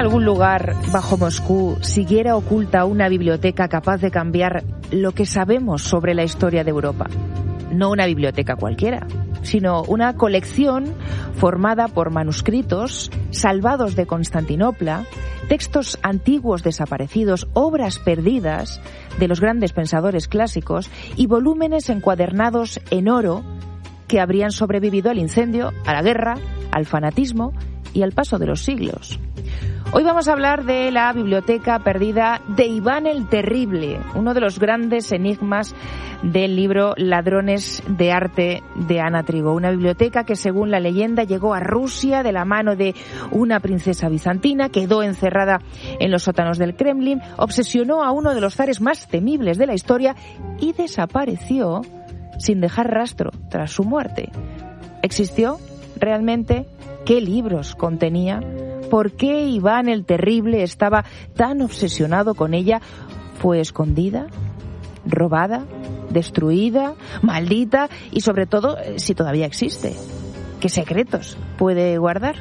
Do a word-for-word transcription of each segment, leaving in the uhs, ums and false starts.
algún lugar bajo Moscú siguiera oculta una biblioteca capaz de cambiar lo que sabemos sobre la historia de Europa. No una biblioteca cualquiera, sino una colección formada por manuscritos salvados de Constantinopla, textos antiguos desaparecidos, obras perdidas de los grandes pensadores clásicos y volúmenes encuadernados en oro que habrían sobrevivido al incendio, a la guerra, al fanatismo y al paso de los siglos. Hoy vamos a hablar de la biblioteca perdida de Iván el Terrible, uno de los grandes enigmas del libro Ladrones de Arte de Ana Trigo. Una biblioteca que, según la leyenda, llegó a Rusia de la mano de una princesa bizantina, quedó encerrada en los sótanos del Kremlin, obsesionó a uno de los zares más temibles de la historia y desapareció sin dejar rastro tras su muerte. ¿Existió realmente? ¿Qué libros contenía? ¿Por qué Iván el Terrible estaba tan obsesionado con ella? ¿Fue escondida? ¿Robada? ¿Destruida? ¿Maldita? Y sobre todo, si todavía existe. ¿Qué secretos puede guardar?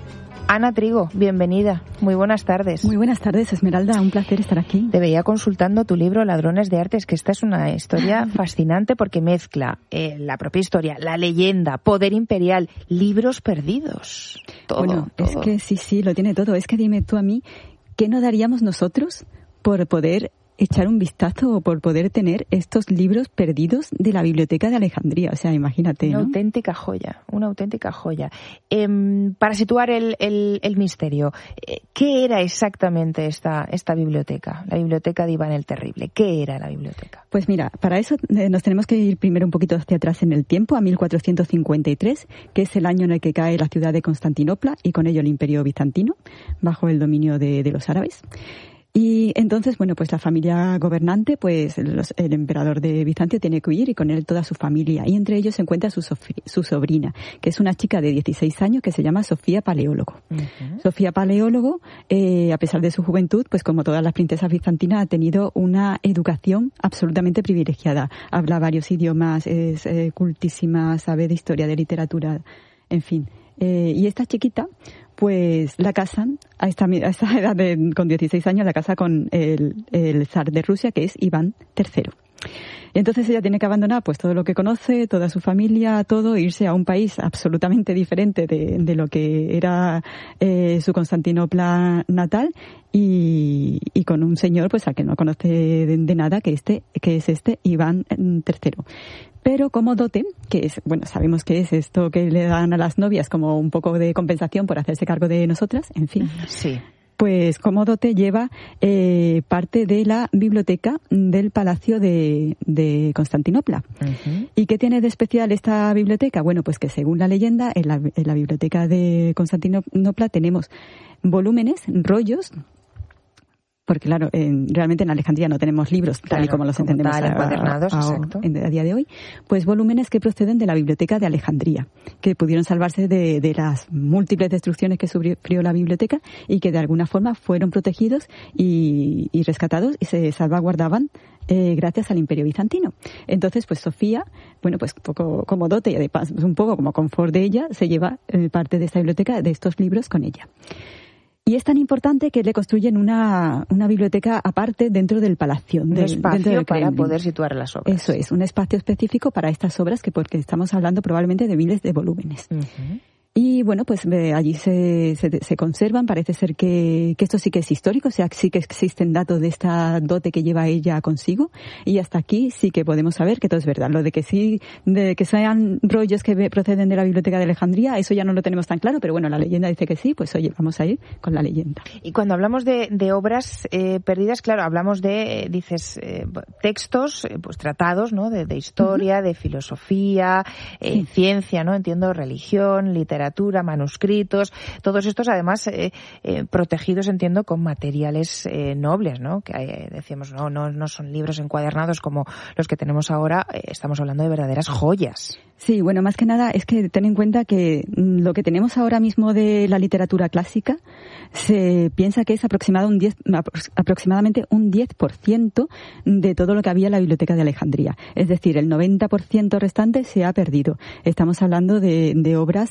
Ana Trigo, bienvenida. Muy buenas tardes. Muy buenas tardes, Esmeralda. Un placer estar aquí. Te veía consultando tu libro Ladrones de Arte. Es que esta es una historia fascinante porque mezcla eh, la propia historia, la leyenda, poder imperial, libros perdidos. Todo, bueno, todo. Es que sí, sí, lo tiene todo. Es que dime tú a mí, ¿qué no daríamos nosotros por poder echar un vistazo o por poder tener estos libros perdidos de la Biblioteca de Alejandría? O sea, imagínate, Una ¿no? auténtica joya, una auténtica joya. Eh, para situar el, el, el misterio, ¿qué era exactamente esta, esta biblioteca? La biblioteca de Iván el Terrible. ¿Qué era la biblioteca? Pues mira, para eso eh, nos tenemos que ir primero un poquito hacia atrás en el tiempo, a mil cuatrocientos cincuenta y tres, que es el año en el que cae la ciudad de Constantinopla y con ello el Imperio bizantino, bajo el dominio de, de los árabes. Y entonces, bueno, pues la familia gobernante, pues los, el emperador de Bizancio tiene que huir y con él toda su familia. Y entre ellos se encuentra su, Sofía, su sobrina, que es una chica de dieciséis años que se llama Sofía Paleólogo. Uh-huh. Sofía Paleólogo, eh, a pesar de su juventud, pues como todas las princesas bizantinas, ha tenido una educación absolutamente privilegiada. Habla varios idiomas, es eh, cultísima, sabe de historia, de literatura, en fin. Eh, y esta chiquita, pues la casan a esta, a esta edad de, con dieciséis años, la casa con el, el zar de Rusia, que es Iván tercero. Y entonces ella tiene que abandonar pues todo lo que conoce, toda su familia, todo, e irse a un país absolutamente diferente de, de lo que era eh, su Constantinopla natal y, y con un señor pues al que no conoce de, de nada, que este que es este Iván tercero. Pero como dote, que es, bueno, sabemos que es esto que le dan a las novias como un poco de compensación por hacerse cargo de nosotras, en fin. Sí. Pues como dote lleva eh, parte de la biblioteca del Palacio de, de Constantinopla. Uh-huh. ¿Y qué tiene de especial esta biblioteca? Bueno, pues que según la leyenda, en la, en la biblioteca de Constantinopla tenemos volúmenes, rollos, porque claro, en, realmente en Alejandría no tenemos libros tal claro, y como los como entendemos tal, a, encuadernados, a, exacto. a, a día de hoy, pues volúmenes que proceden de la biblioteca de Alejandría, que pudieron salvarse de, de las múltiples destrucciones que sufrió la biblioteca y que de alguna forma fueron protegidos y, y rescatados y se salvaguardaban eh, gracias al Imperio bizantino. Entonces, pues Sofía, bueno, pues poco como dote y además un poco como confort de ella, se lleva eh, parte de esta biblioteca, de estos libros con ella. Y es tan importante que le construyen una, una biblioteca aparte dentro del palacio. Un del, espacio del para poder situar las obras. Eso es, un espacio específico para estas obras, que porque estamos hablando probablemente de miles de volúmenes. Uh-huh. Y bueno, pues eh, allí se, se, se conservan, parece ser que, que esto sí que es histórico, o sea, sí que existen datos de esta dote que lleva ella consigo, y hasta aquí sí que podemos saber que todo es verdad. Lo de que sí, de que sean rollos que proceden de la Biblioteca de Alejandría, eso ya no lo tenemos tan claro, pero bueno, la leyenda dice que sí, pues oye, vamos a ir con la leyenda. Y cuando hablamos de, de obras eh, perdidas, claro, hablamos de, eh, dices, eh, textos, eh, pues tratados, ¿no?, de, de historia, uh-huh. de filosofía, eh, sí. ciencia, ¿no?, entiendo, religión, literatura, manuscritos, todos estos además eh, eh, protegidos, entiendo, con materiales eh, nobles, ¿no? Que eh, decíamos, no, no, no son libros encuadernados como los que tenemos ahora, eh, estamos hablando de verdaderas joyas. Sí, bueno, más que nada es que ten en cuenta que lo que tenemos ahora mismo de la literatura clásica se piensa que es aproximado un diez, aproximadamente un diez por ciento de todo lo que había en la Biblioteca de Alejandría. Es decir, el noventa por ciento restante se ha perdido. Estamos hablando de, de obras de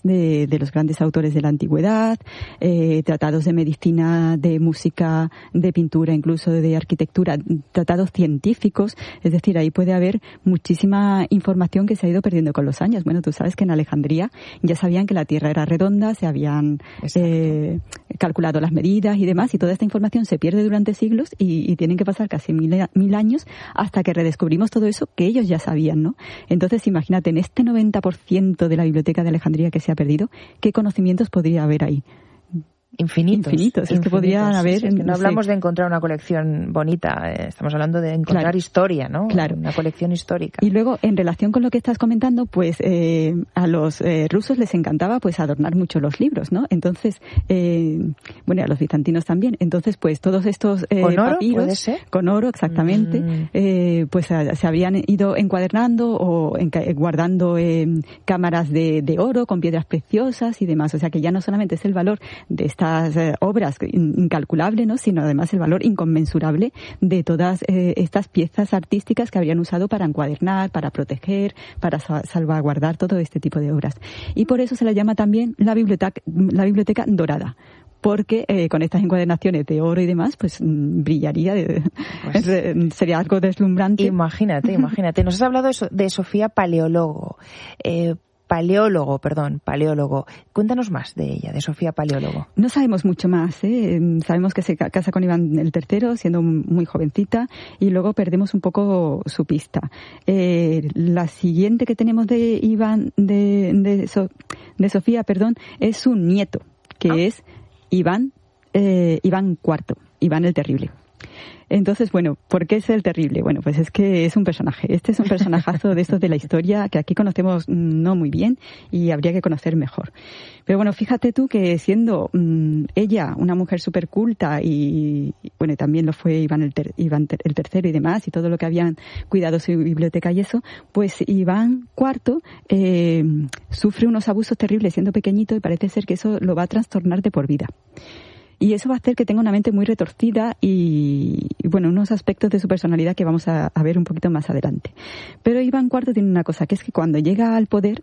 de, de los grandes autores de la antigüedad, eh, tratados de medicina, de música, de pintura, incluso de arquitectura, tratados científicos. Es decir, ahí puede haber muchísima información que se ha ido perdiendo con los años. Bueno, tú sabes que en Alejandría ya sabían que la Tierra era redonda, se habían eh, calculado las medidas y demás, y toda esta información se pierde durante siglos y, y tienen que pasar casi mil, mil años hasta que redescubrimos todo eso que ellos ya sabían, ¿no? Entonces, imagínate, en este noventa por ciento de la biblioteca de Alejandría que se ha perdido, ¿qué conocimientos podría haber ahí? Infinitos. Infinitos. Es infinitos. que podría haber... Sí, sí, es que no no hablamos sé. de encontrar una colección bonita, eh, estamos hablando de encontrar Claro. historia, ¿no? Claro. Una colección histórica. Y luego, en relación con lo que estás comentando, pues eh, a los eh, rusos les encantaba pues adornar mucho los libros, ¿no? Entonces, eh, bueno, a los bizantinos también. Entonces, pues todos estos eh, ¿Con oro, papiros, puede ser? con oro, exactamente, Mm. eh, pues a, se habían ido encuadernando o enca- guardando eh, cámaras de, de oro con piedras preciosas y demás. O sea que ya no solamente es el valor de estas eh, obras incalculable, ¿no? Sino además el valor inconmensurable de todas eh, estas piezas artísticas que habrían usado para encuadernar, para proteger, para sa- salvaguardar todo este tipo de obras. Y por eso se la llama también la biblioteca, la biblioteca dorada. Porque eh, con estas encuadernaciones de oro y demás, pues mm, brillaría, de, Pues, sería algo deslumbrante. Imagínate, imagínate. Nos has hablado de, so- de Sofía Paleólogo. Eh, Paleólogo, perdón, paleólogo. Cuéntanos más de ella, de Sofía Paleólogo. No sabemos mucho más, ¿eh? Sabemos que se ca- casa con Iván el tercero, siendo muy jovencita, y luego perdemos un poco su pista. Eh, la siguiente que tenemos de Iván, de, de, So- de Sofía, perdón, es su nieto, que Ah. es Iván, eh, Iván cuarto, Iván el Terrible. Entonces, bueno, ¿por qué es el terrible? Bueno, pues es que es un personaje. Este es un personajazo de estos de la historia que aquí conocemos no muy bien y habría que conocer mejor. Pero bueno, fíjate tú que siendo mmm, ella una mujer súper culta y, bueno, y también lo fue Iván el, ter, Iván ter, el tercero y demás, y todo lo que habían cuidado su biblioteca y eso, pues Iván cuarto eh, sufre unos abusos terribles siendo pequeñito y parece ser que eso lo va a trastornar de por vida. Y eso va a hacer que tenga una mente muy retorcida y, y bueno, unos aspectos de su personalidad que vamos a, a ver un poquito más adelante. Pero Iván cuarto tiene una cosa, que es que cuando llega al poder,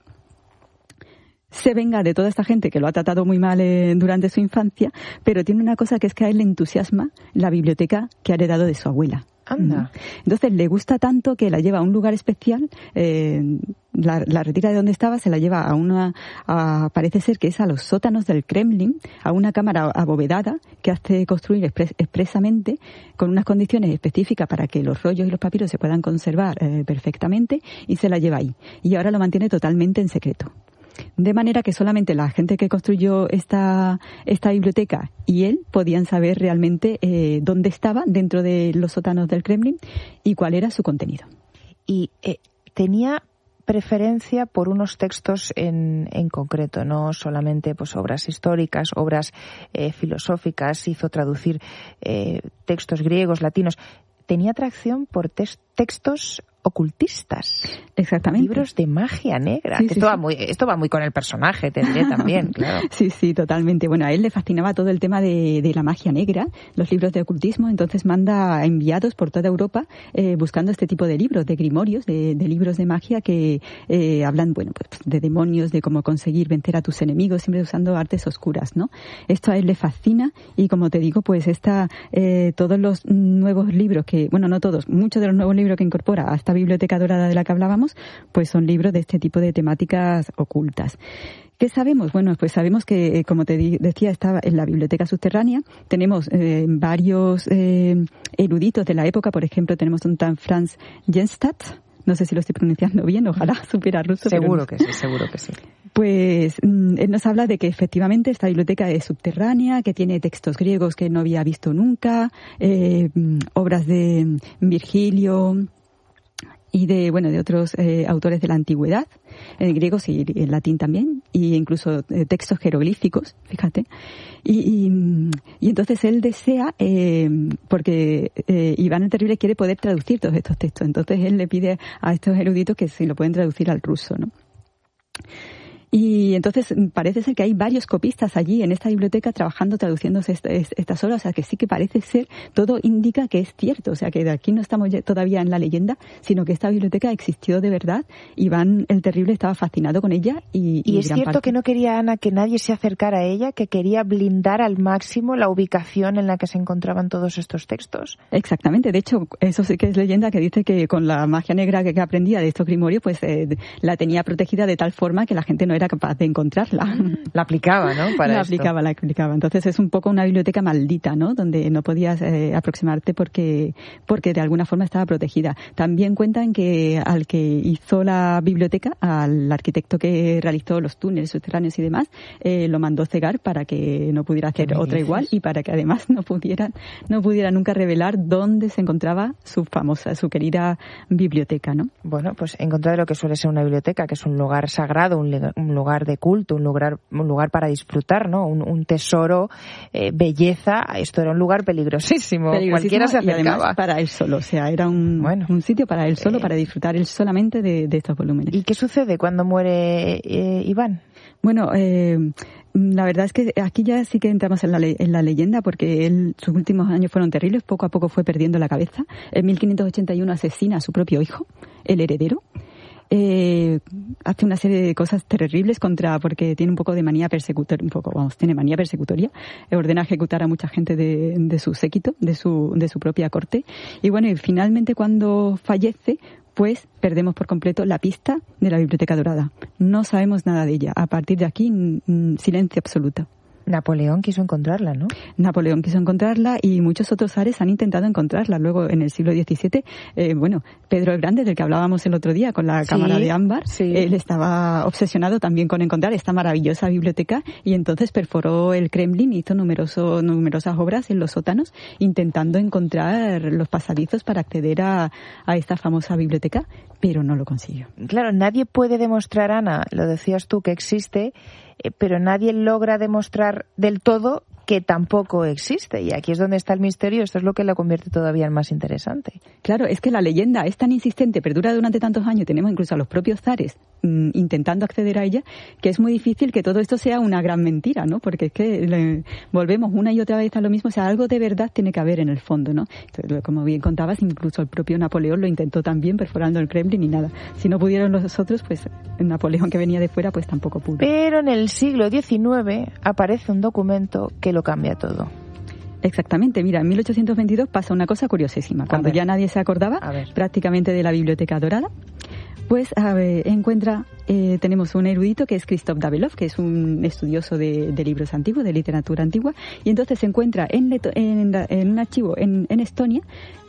se venga de toda esta gente que lo ha tratado muy mal eh, durante su infancia, pero tiene una cosa que es que a él le entusiasma la biblioteca que ha heredado de su abuela. Anda. Entonces le gusta tanto que la lleva a un lugar especial, eh, la, la retira de donde estaba, se la lleva a una, a, parece ser que es a los sótanos del Kremlin, a una cámara abovedada que hace construir expres, expresamente con unas condiciones específicas para que los rollos y los papiros se puedan conservar eh, perfectamente, y se la lleva ahí. Y ahora lo mantiene totalmente en secreto. De manera que solamente la gente que construyó esta, esta biblioteca y él podían saber realmente eh, dónde estaba dentro de los sótanos del Kremlin y cuál era su contenido. Y eh, tenía preferencia por unos textos en, en concreto, no solamente pues obras históricas, obras eh, filosóficas, hizo traducir eh, textos griegos, latinos. Tenía atracción por tes- textos ocultistas. Exactamente. Libros de magia negra. Sí, que sí, esto, sí. Va muy, esto va muy con el personaje, te diré también, claro. Sí, sí, totalmente. Bueno, a él le fascinaba todo el tema de, de la magia negra, los libros de ocultismo, entonces manda enviados por toda Europa eh, buscando este tipo de libros, de grimorios, de, de libros de magia que eh, hablan, bueno, pues de demonios, de cómo conseguir vencer a tus enemigos, siempre usando artes oscuras, ¿no? Esto a él le fascina y, como te digo, pues esta, eh, todos los nuevos libros que, bueno, no todos, muchos de los nuevos libros que incorpora a esta biblioteca dorada de la que hablábamos, pues son libros de este tipo de temáticas ocultas. ¿Qué sabemos? Bueno, pues sabemos que, como te di- decía, estaba en la biblioteca subterránea. Tenemos eh, varios eh, eruditos de la época. Por ejemplo, tenemos un tal Franz Jenstadt. No sé si lo estoy pronunciando bien, ojalá supiera ruso. Seguro pero... que sí, seguro que sí. Pues mm, él nos habla de que efectivamente esta biblioteca es subterránea, que tiene textos griegos que no había visto nunca, eh, mm, obras de Virgilio y de, bueno, de otros eh, autores de la antigüedad, en griego y en latín también, y incluso eh, textos jeroglíficos, fíjate. Y, y, y entonces él desea, eh, porque eh, Iván el Terrible quiere poder traducir todos estos textos, entonces él le pide a estos eruditos que si lo pueden traducir al ruso, ¿no? Y entonces parece ser que hay varios copistas allí en esta biblioteca trabajando, traduciendo estas obras, o sea que sí que parece ser, todo indica que es cierto, o sea que de aquí no estamos todavía en la leyenda, sino que esta biblioteca existió de verdad. Iván el Terrible estaba fascinado con ella. Y, y, y es cierto parte... que no quería, Ana, que nadie se acercara a ella, que quería blindar al máximo la ubicación en la que se encontraban todos estos textos. Exactamente, de hecho, eso sí que es leyenda, que dice que con la magia negra que aprendía de estos grimorios, pues eh, la tenía protegida de tal forma que la gente no era capaz de encontrarla. La aplicaba, ¿no? Para la esto. aplicaba, la aplicaba. Entonces es un poco una biblioteca maldita, ¿no? Donde no podías eh, aproximarte porque, porque de alguna forma estaba protegida. También cuentan que al que hizo la biblioteca, al arquitecto que realizó los túneles subterráneos y demás, eh, lo mandó cegar para que no pudiera hacer otra dices? igual y para que además no pudiera, no pudiera nunca revelar dónde se encontraba su famosa, su querida biblioteca, ¿no? Bueno, pues en contra de lo que suele ser una biblioteca, que es un lugar sagrado, un, un lugar de culto, un lugar, un lugar para disfrutar, ¿no? Un, un tesoro, eh, belleza. Esto era un lugar peligrosísimo. peligrosísimo Cualquiera se acercaba. Y además para él solo, o sea, era un, bueno, un sitio para él solo, eh, para disfrutar él solamente de, de estos volúmenes. ¿Y qué sucede cuando muere eh, Iván? Bueno, eh, la verdad es que aquí ya sí que entramos en la, le- en la leyenda, porque él, sus últimos años fueron terribles, poco a poco fue perdiendo la cabeza. En mil quinientos ochenta y uno asesina a su propio hijo, el heredero. Eh, hace una serie de cosas terribles contra, porque tiene un poco de manía persecutoria, un poco, vamos, tiene manía persecutoria, eh, ordena ejecutar a mucha gente de, de su séquito, de su, de su propia corte. Y bueno, y finalmente cuando fallece, pues perdemos por completo la pista de la Biblioteca Dorada. No sabemos nada de ella. A partir de aquí, n- silencio absoluto. Napoleón quiso encontrarla, ¿no? Napoleón quiso encontrarla y muchos otros zares han intentado encontrarla. Luego, en el siglo diecisiete, eh, bueno, Pedro el Grande, del que hablábamos el otro día con la sí, cámara de ámbar, sí. él estaba obsesionado también con encontrar esta maravillosa biblioteca y entonces perforó el Kremlin, hizo numeroso, numerosas obras en los sótanos intentando encontrar los pasadizos para acceder a, a esta famosa biblioteca, pero no lo consiguió. Claro, nadie puede demostrar, Ana, lo decías tú, que existe, eh, pero nadie logra demostrar del todo que tampoco existe. Y aquí es donde está el misterio. Esto es lo que la convierte todavía en más interesante. Claro, es que la leyenda es tan insistente, perdura durante tantos años, tenemos incluso a los propios zares mmm, intentando acceder a ella, que es muy difícil que todo esto sea una gran mentira, ¿no? Porque es que le, volvemos una y otra vez a lo mismo, o sea, algo de verdad tiene que haber en el fondo, ¿no? Entonces, como bien contabas, incluso el propio Napoleón lo intentó también, perforando el Kremlin y nada. Si no pudieron los otros, pues Napoleón, que venía de fuera, pues tampoco pudo. Pero en el siglo diecinueve aparece un documento que lo cambia todo. Exactamente, mira, en mil ochocientos veintidós pasa una cosa curiosísima. Cuando ya nadie se acordaba prácticamente de la Biblioteca Dorada, pues a ver, encuentra, eh, tenemos un erudito que es Christoph Davilov, que es un estudioso de, de libros antiguos, de literatura antigua, y entonces se encuentra en, Leto, en, en un archivo en, en Estonia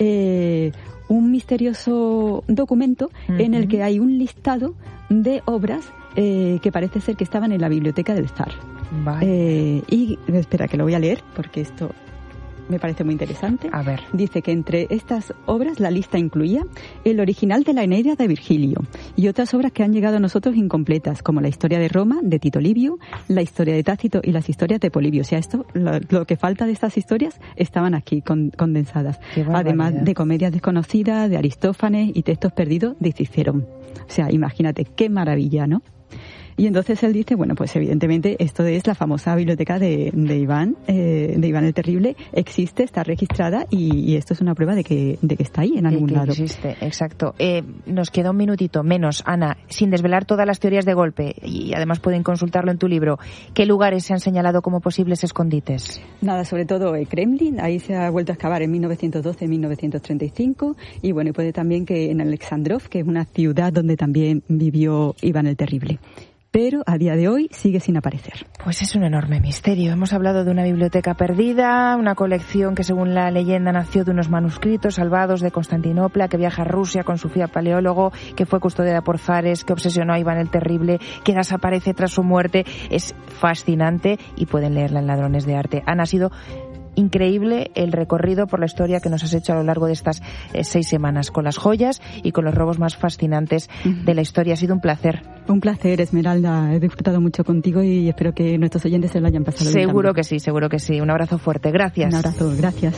eh, un misterioso documento uh-huh. en el que hay un listado de obras eh, que parece ser que estaban en la biblioteca del Zar. Vale. Eh, y espera, que lo voy a leer porque esto me parece muy interesante. A ver. Dice que entre estas obras la lista incluía el original de la Eneida de Virgilio y otras obras que han llegado a nosotros incompletas, como la historia de Roma de Tito Livio, la historia de Tácito y las historias de Polibio. O sea, esto, lo, lo que falta de estas historias estaban aquí con, condensadas. Además de comedias desconocidas, de Aristófanes y textos perdidos de Cicerón. O sea, imagínate, qué maravilla, ¿no? Y entonces él dice, bueno, pues evidentemente esto es la famosa biblioteca de, de Iván, eh, de Iván el Terrible, existe, está registrada y, y esto es una prueba de que, de que está ahí en algún que lado. Existe, exacto. Eh, nos queda un minutito menos, Ana, sin desvelar todas las teorías de golpe, y además pueden consultarlo en tu libro. ¿Qué lugares se han señalado como posibles escondites? Nada, sobre todo el Kremlin, ahí se ha vuelto a excavar en mil novecientos doce, mil novecientos treinta y cinco, y bueno, y puede también que en Alexandrov, que es una ciudad donde también vivió Iván el Terrible. Pero a día de hoy sigue sin aparecer. Pues es un enorme misterio. Hemos hablado de una biblioteca perdida, una colección que según la leyenda nació de unos manuscritos salvados de Constantinopla, que viaja a Rusia con su fiel paleólogo, que fue custodiada por zares, que obsesionó a Iván el Terrible, que desaparece tras su muerte. Es fascinante y pueden leerla en Ladrones de Arte. Han sido increíble el recorrido por la historia que nos has hecho a lo largo de estas eh, seis semanas, con las joyas y con los robos más fascinantes uh-huh. de la historia. Ha sido un placer. Un placer, Esmeralda. He disfrutado mucho contigo y espero que nuestros oyentes se lo hayan pasado bien. Seguro que sí, seguro que sí. Un abrazo fuerte. Gracias. Un abrazo, gracias.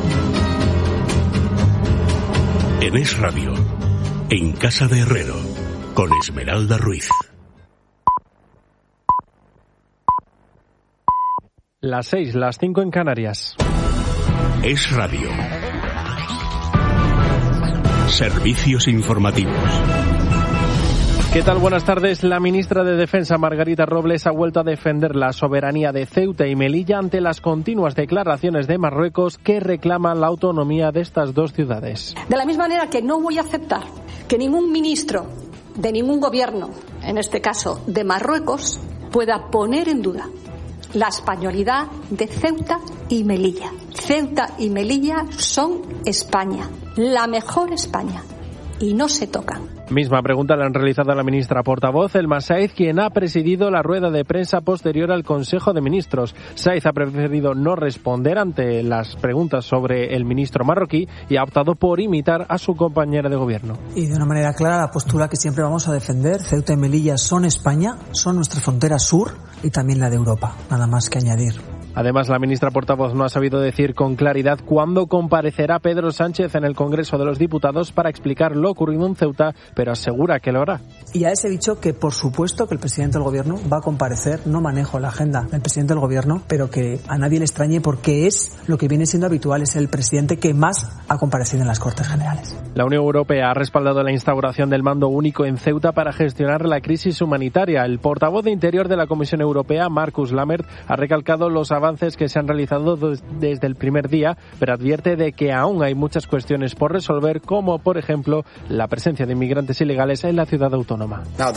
En Es Radio, en Casa de Herrero, con Esmeralda Ruiz. Las seis, las cinco en Canarias. Es Radio. Servicios informativos. ¿Qué tal? Buenas tardes. La ministra de Defensa, Margarita Robles, ha vuelto a defender la soberanía de Ceuta y Melilla ante las continuas declaraciones de Marruecos que reclaman la autonomía de estas dos ciudades. De la misma manera que no voy a aceptar que ningún ministro de ningún gobierno, en este caso de Marruecos, pueda poner en duda la españolidad de Ceuta y Melilla. Ceuta y Melilla son España, la mejor España, y no se tocan. Misma pregunta le han realizado a la ministra portavoz, Elma Saez, quien ha presidido la rueda de prensa posterior al Consejo de Ministros. Saez ha preferido no responder ante las preguntas sobre el ministro marroquí y ha optado por imitar a su compañera de gobierno. Y de una manera clara la postura que siempre vamos a defender. Ceuta y Melilla son España, son nuestra frontera sur y también la de Europa. Nada más que añadir. Además, la ministra portavoz no ha sabido decir con claridad cuándo comparecerá Pedro Sánchez en el Congreso de los Diputados para explicar lo ocurrido en Ceuta, pero asegura que lo hará. Y ya les he dicho que, por supuesto, que el presidente del Gobierno va a comparecer. No manejo la agenda del presidente del Gobierno, pero que a nadie le extrañe porque es lo que viene siendo habitual, es el presidente que más ha comparecido en las Cortes Generales. La Unión Europea ha respaldado la instauración del mando único en Ceuta para gestionar la crisis humanitaria. El portavoz de Interior de la Comisión Europea, Markus Lammert, ha recalcado los avances que se han realizado desde el primer día, pero advierte de que aún hay muchas cuestiones por resolver, como por ejemplo la presencia de inmigrantes ilegales en la ciudad autónoma. La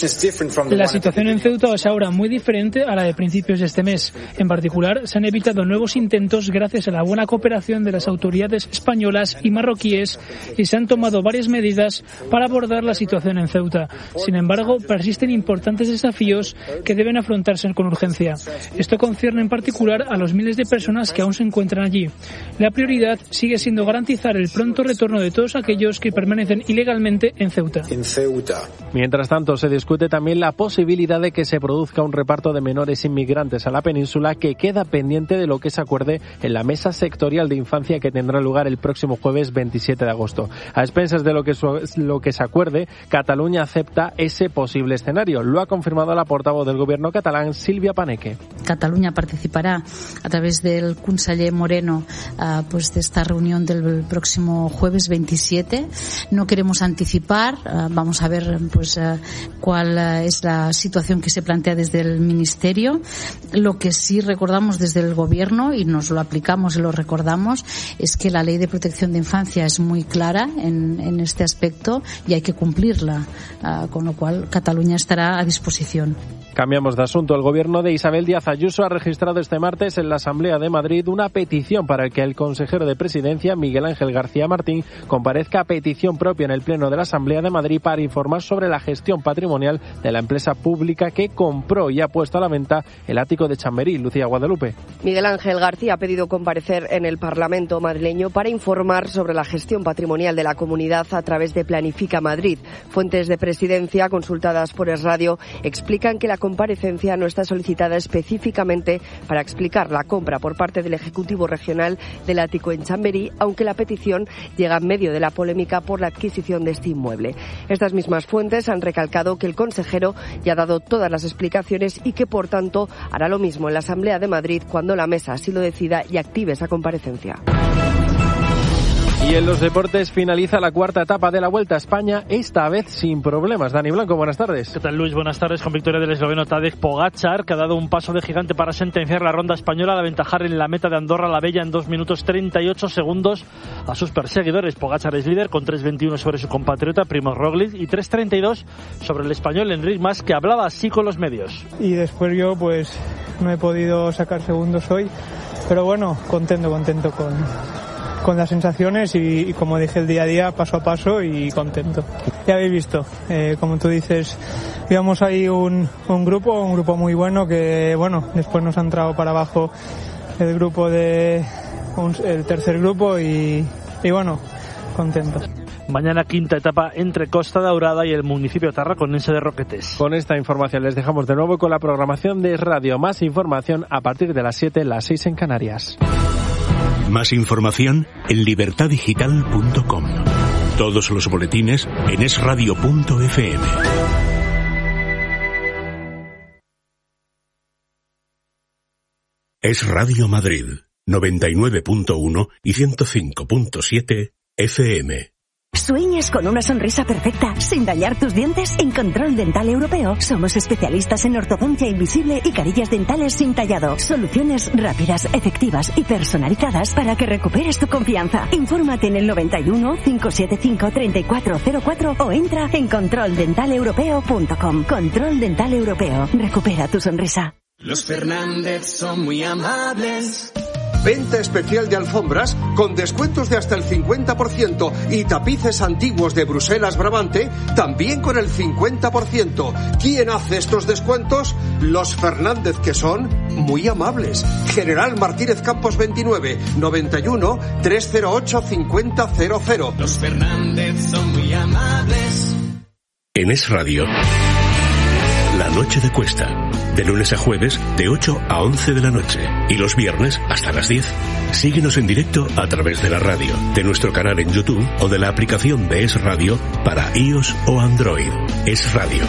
situación en Ceuta es ahora muy diferente a la de principios de este mes. En particular, se han evitado nuevos intentos gracias a la buena cooperación de las autoridades españolas y marroquíes y se han tomado varias medidas para abordar la situación en Ceuta. Sin embargo, persisten importantes desafíos que deben afrontarse con urgencia. Esto concierne en particular a los miles de personas que aún se encuentran allí. La prioridad sigue siendo garantizar el pronto retorno de todos aquellos que permanecen ilegalmente en Ceuta. En Ceuta. Mientras tanto, se discute también la posibilidad de que se produzca un reparto de menores inmigrantes a la península que queda pendiente de lo que se acuerde en la mesa sectorial de infancia que tendrá lugar el próximo jueves veintisiete de agosto. A expensas de lo que, lo que se acuerde, Cataluña acepta ese posible escenario. Lo ha confirmado la portavoz del gobierno catalán, Silvia Paneque. Cataluña participará a través del conseller Moreno uh, pues de esta reunión del próximo jueves veintisiete. No queremos anticipar, uh, vamos a ver pues uh, cuál uh, es la situación que se plantea desde el Ministerio. Lo que sí recordamos desde el Gobierno, y nos lo aplicamos y lo recordamos, es que la Ley de Protección de Infancia es muy clara en, en este aspecto y hay que cumplirla, uh, con lo cual Cataluña estará a disposición. Cambiamos de asunto. El gobierno de Isabel Díaz Ayuso ha registrado este martes en la Asamblea de Madrid una petición para que el consejero de Presidencia, Miguel Ángel García Martín, comparezca a petición propia en el Pleno de la Asamblea de Madrid para informar sobre la gestión patrimonial de la empresa pública que compró y ha puesto a la venta el ático de Chamberí. Lucía Guadalupe. Miguel Ángel García ha pedido comparecer en el Parlamento madrileño para informar sobre la gestión patrimonial de la comunidad a través de Planifica Madrid. Fuentes de Presidencia consultadas por Es Radio explican que la comparecencia no está solicitada específicamente para explicar la compra por parte del Ejecutivo Regional del ático en Chamberí, aunque la petición llega en medio de la polémica por la adquisición de este inmueble. Estas mismas fuentes han recalcado que el consejero ya ha dado todas las explicaciones y que, por tanto, hará lo mismo en la Asamblea de Madrid cuando la mesa así lo decida y active esa comparecencia. Y en los deportes finaliza la cuarta etapa de la Vuelta a España, esta vez sin problemas. Dani Blanco, buenas tardes. ¿Qué tal, Luis? Buenas tardes. Con victoria del esloveno Tadej Pogačar, que ha dado un paso de gigante para sentenciar la ronda española, de aventajar en la meta de Andorra la Bella en dos minutos treinta y ocho segundos a sus perseguidores. Pogačar es líder con tres veintiuno sobre su compatriota Primož Roglič y tres treinta y dos sobre el español Enric Mas, que hablaba así con los medios. Y después yo pues no he podido sacar segundos hoy, pero bueno, contento, contento con... con las sensaciones y, y como dije, el día a día, paso a paso y contento. Ya habéis visto, eh, como tú dices, íbamos ahí un, un grupo, un grupo muy bueno que, bueno, después nos ha entrado para abajo el grupo de, un, el tercer grupo y, y bueno, contento. Mañana quinta etapa entre Costa Daurada y el municipio tarraconense de Roquetes. Con esta información les dejamos de nuevo con la programación de Radio. Más información a partir de las siete, las seis en Canarias. Más información en libertad digital punto com. Todos los boletines en es radio punto efe eme. Es Radio Madrid, noventa y nueve punto uno y ciento cinco punto siete F M. ¿Sueñas con una sonrisa perfecta sin dañar tus dientes? En Control Dental Europeo somos especialistas en ortodoncia invisible y carillas dentales sin tallado. Soluciones rápidas, efectivas y personalizadas para que recuperes tu confianza. Infórmate en el noventa y uno, cinco siete cinco, treinta y cuatro cero cuatro o entra en control dental europeo punto com. Control Dental Europeo. Recupera tu sonrisa. Los Fernández son muy amables. Venta especial de alfombras con descuentos de hasta el cincuenta por ciento y tapices antiguos de Bruselas Brabante también con el cincuenta por ciento. ¿Quién hace estos descuentos? Los Fernández, que son muy amables. General Martínez Campos veintinueve, noventa y uno, trescientos ocho, cincuenta cero cero. Los Fernández son muy amables. En Es Radio, La Noche de Cuesta. De lunes a jueves, de ocho a once de la noche. Y los viernes, hasta las diez. Síguenos en directo a través de la radio, de nuestro canal en YouTube o de la aplicación de Es Radio para iOS o Android. Es Radio.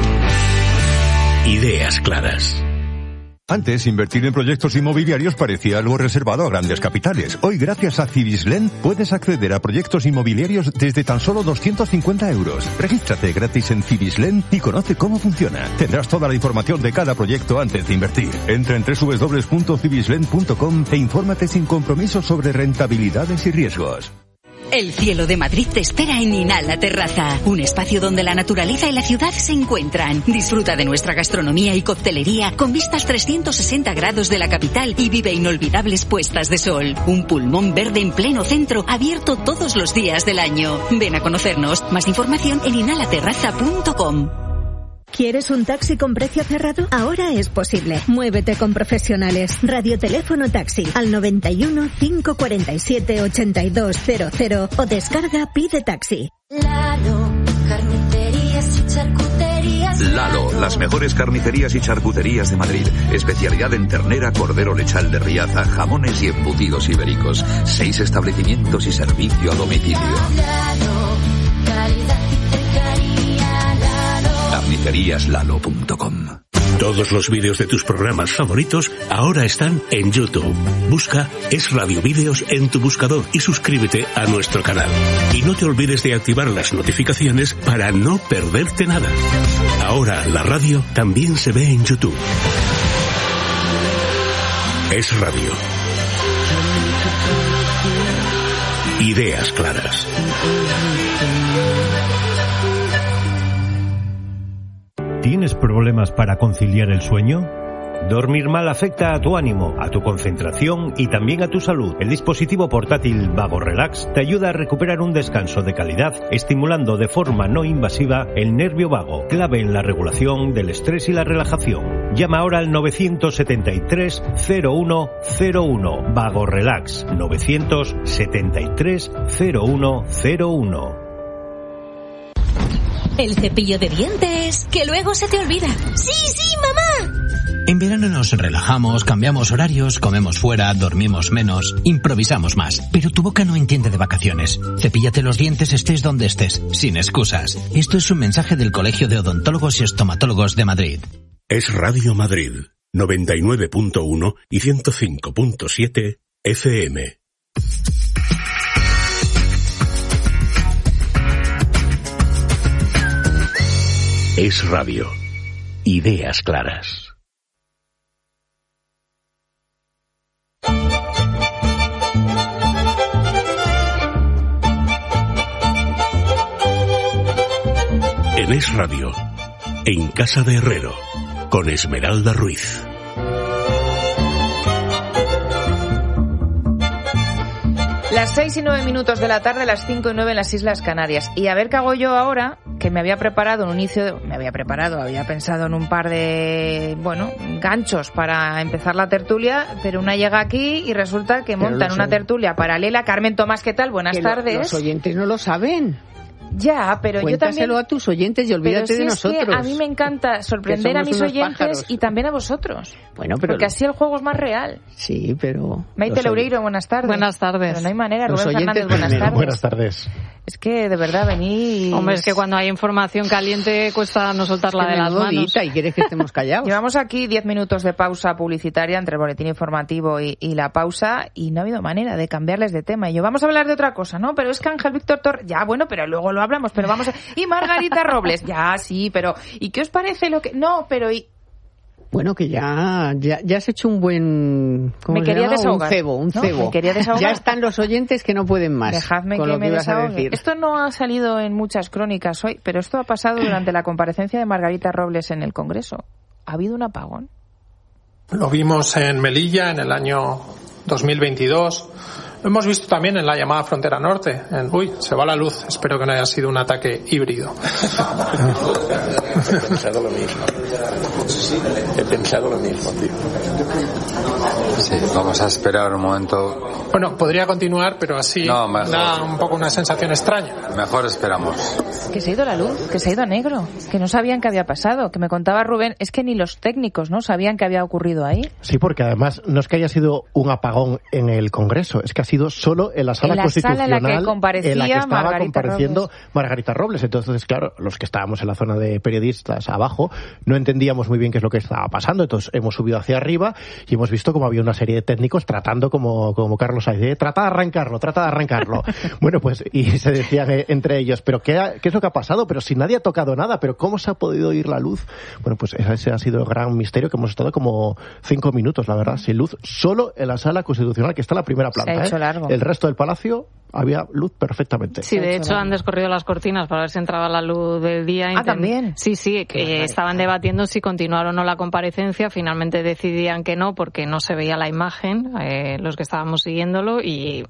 Ideas claras. Antes, invertir en proyectos inmobiliarios parecía algo reservado a grandes capitales. Hoy, gracias a Cibislen, puedes acceder a proyectos inmobiliarios desde tan solo doscientos cincuenta euros. Regístrate gratis en Cibislen y conoce cómo funciona. Tendrás toda la información de cada proyecto antes de invertir. Entra en doble u doble u doble u punto cibislen punto com e infórmate sin compromiso sobre rentabilidades y riesgos. El cielo de Madrid te espera en Inhala Terraza, un espacio donde la naturaleza y la ciudad se encuentran. Disfruta de nuestra gastronomía y coctelería con vistas trescientos sesenta grados de la capital y vive inolvidables puestas de sol. Un pulmón verde en pleno centro, abierto todos los días del año. Ven a conocernos. Más información en inhala terraza punto com. ¿Quieres un taxi con precio cerrado? Ahora es posible. Muévete con profesionales. Radioteléfono taxi al noventa y uno, cinco cuarenta y siete, ochenta y dos cero cero o descarga Pide Taxi. Lalo, carnicerías y charcuterías. Lalo, las mejores carnicerías y charcuterías de Madrid. Especialidad en ternera, cordero lechal de Riaza, jamones y embutidos ibéricos. Seis establecimientos y servicio a domicilio. Lalo, calidad y cercanía. carnicerías lalo punto com. Todos los vídeos de tus programas favoritos ahora están en YouTube. Busca Es Radio Vídeos en tu buscador y suscríbete a nuestro canal. Y no te olvides de activar las notificaciones para no perderte nada. Ahora la radio también se ve en YouTube. Es Radio. Ideas claras. ¿Tienes problemas para conciliar el sueño? Dormir mal afecta a tu ánimo, a tu concentración y también a tu salud. El dispositivo portátil Vago Relax te ayuda a recuperar un descanso de calidad, estimulando de forma no invasiva el nervio vago, clave en la regulación del estrés y la relajación. Llama ahora al nueve siete tres, cero uno cero uno. Vago Relax, nueve siete tres, cero uno cero uno. El cepillo de dientes, que luego se te olvida. ¡Sí, sí, mamá! En verano nos relajamos, cambiamos horarios, comemos fuera, dormimos menos, improvisamos más. Pero tu boca no entiende de vacaciones. Cepíllate los dientes estés donde estés, sin excusas. Esto es un mensaje del Colegio de Odontólogos y Estomatólogos de Madrid. Es Radio Madrid, noventa y nueve punto uno y ciento cinco punto siete F M. Es Radio. Ideas claras. En Es Radio, en Casa de Herrero, con Esmeralda Ruiz. Las seis y nueve minutos de la tarde, las cinco y nueve en las Islas Canarias. Y a ver qué hago yo ahora, que me había preparado un inicio, de, me había preparado, había pensado en un par de, bueno, ganchos para empezar la tertulia, pero una llega aquí y resulta que montan una tertulia paralela. Carmen Tomás, ¿qué tal? Buenas tardes. Los oyentes no lo saben. Ya, pero yo también... Cuéntaselo a tus oyentes y olvídate pero si de es nosotros. Que a mí me encanta sorprender a mis oyentes pájaros. Y también a vosotros. Bueno, pero porque así el juego es más real. Sí, pero... Maite Loureiro, buenas tardes. Buenas tardes. Pero no hay manera. Los Rubén Fernández, buenas primero. tardes. Buenas tardes. Es que, de verdad, venís... Hombre, es que cuando hay información caliente cuesta no soltarla de las manos. ¿Y quieres que estemos callados? Llevamos aquí diez minutos de pausa publicitaria entre el boletín informativo y, y la pausa, y no ha habido manera de cambiarles de tema. Y yo, vamos a hablar de otra cosa, ¿no? Pero es que Ángel Víctor Torres... Ya, bueno, pero luego lo hablamos, pero vamos a... Y Margarita Robles, ya, sí, pero... ¿Y qué os parece lo que...? No, pero... ¿y... Bueno, que ya, ya, ya has hecho un buen... ¿Cómo me se quería llama? desahogar. Un cebo, un ¿no? cebo. Me quería desahogar. Ya están los oyentes que no pueden más. Dejadme con que lo me que ibas a desahogue. decir. Esto no ha salido en muchas crónicas hoy, pero esto ha pasado durante la comparecencia de Margarita Robles en el Congreso. ¿Ha habido un apagón? Lo vimos en Melilla en el año dos mil veintidós. Lo hemos visto también en la llamada Frontera Norte. En, uy, se va la luz. Espero que no haya sido un ataque híbrido. He pensado lo mismo. He pensado lo mismo, tío. Sí, vamos a esperar un momento. Bueno, podría continuar, pero así no, mejor. Da un poco una sensación extraña. Mejor esperamos. Que se ha ido la luz, que se ha ido a negro, que no sabían qué había pasado, que me contaba Rubén, es que ni los técnicos no sabían qué había ocurrido ahí. Sí, porque además no es que haya sido un apagón en el Congreso, es que ha sido solo en la sala en la constitucional sala en la que, comparecía en la que estaba Margarita compareciendo Robles. Margarita Robles. Entonces, claro, los que estábamos en la zona de periodistas abajo no entendíamos muy bien qué es lo que estaba pasando. Entonces hemos subido hacia arriba y hemos visto como había una serie de técnicos tratando, como, como Carlos Sainz, ¿eh? trata de arrancarlo, trata de arrancarlo. Bueno, pues, y se decían eh, entre ellos, pero ¿qué, ha, ¿qué es lo que ha pasado? Pero si nadie ha tocado nada, pero ¿cómo se ha podido ir la luz? Bueno, pues ese ha sido el gran misterio, que hemos estado como cinco minutos, la verdad, sin luz, solo en la sala constitucional, que está en la primera planta. Se ha hecho ¿eh? largo. El resto del palacio había luz perfectamente. Sí, de hecho han descorrido las cortinas para ver si entraba la luz del día. Ah, también. Sí, sí, que estaban debatiendo si continuar o no la comparecencia. Finalmente decidían que no, porque no se veía la imagen, eh, los que estábamos siguiéndolo, y,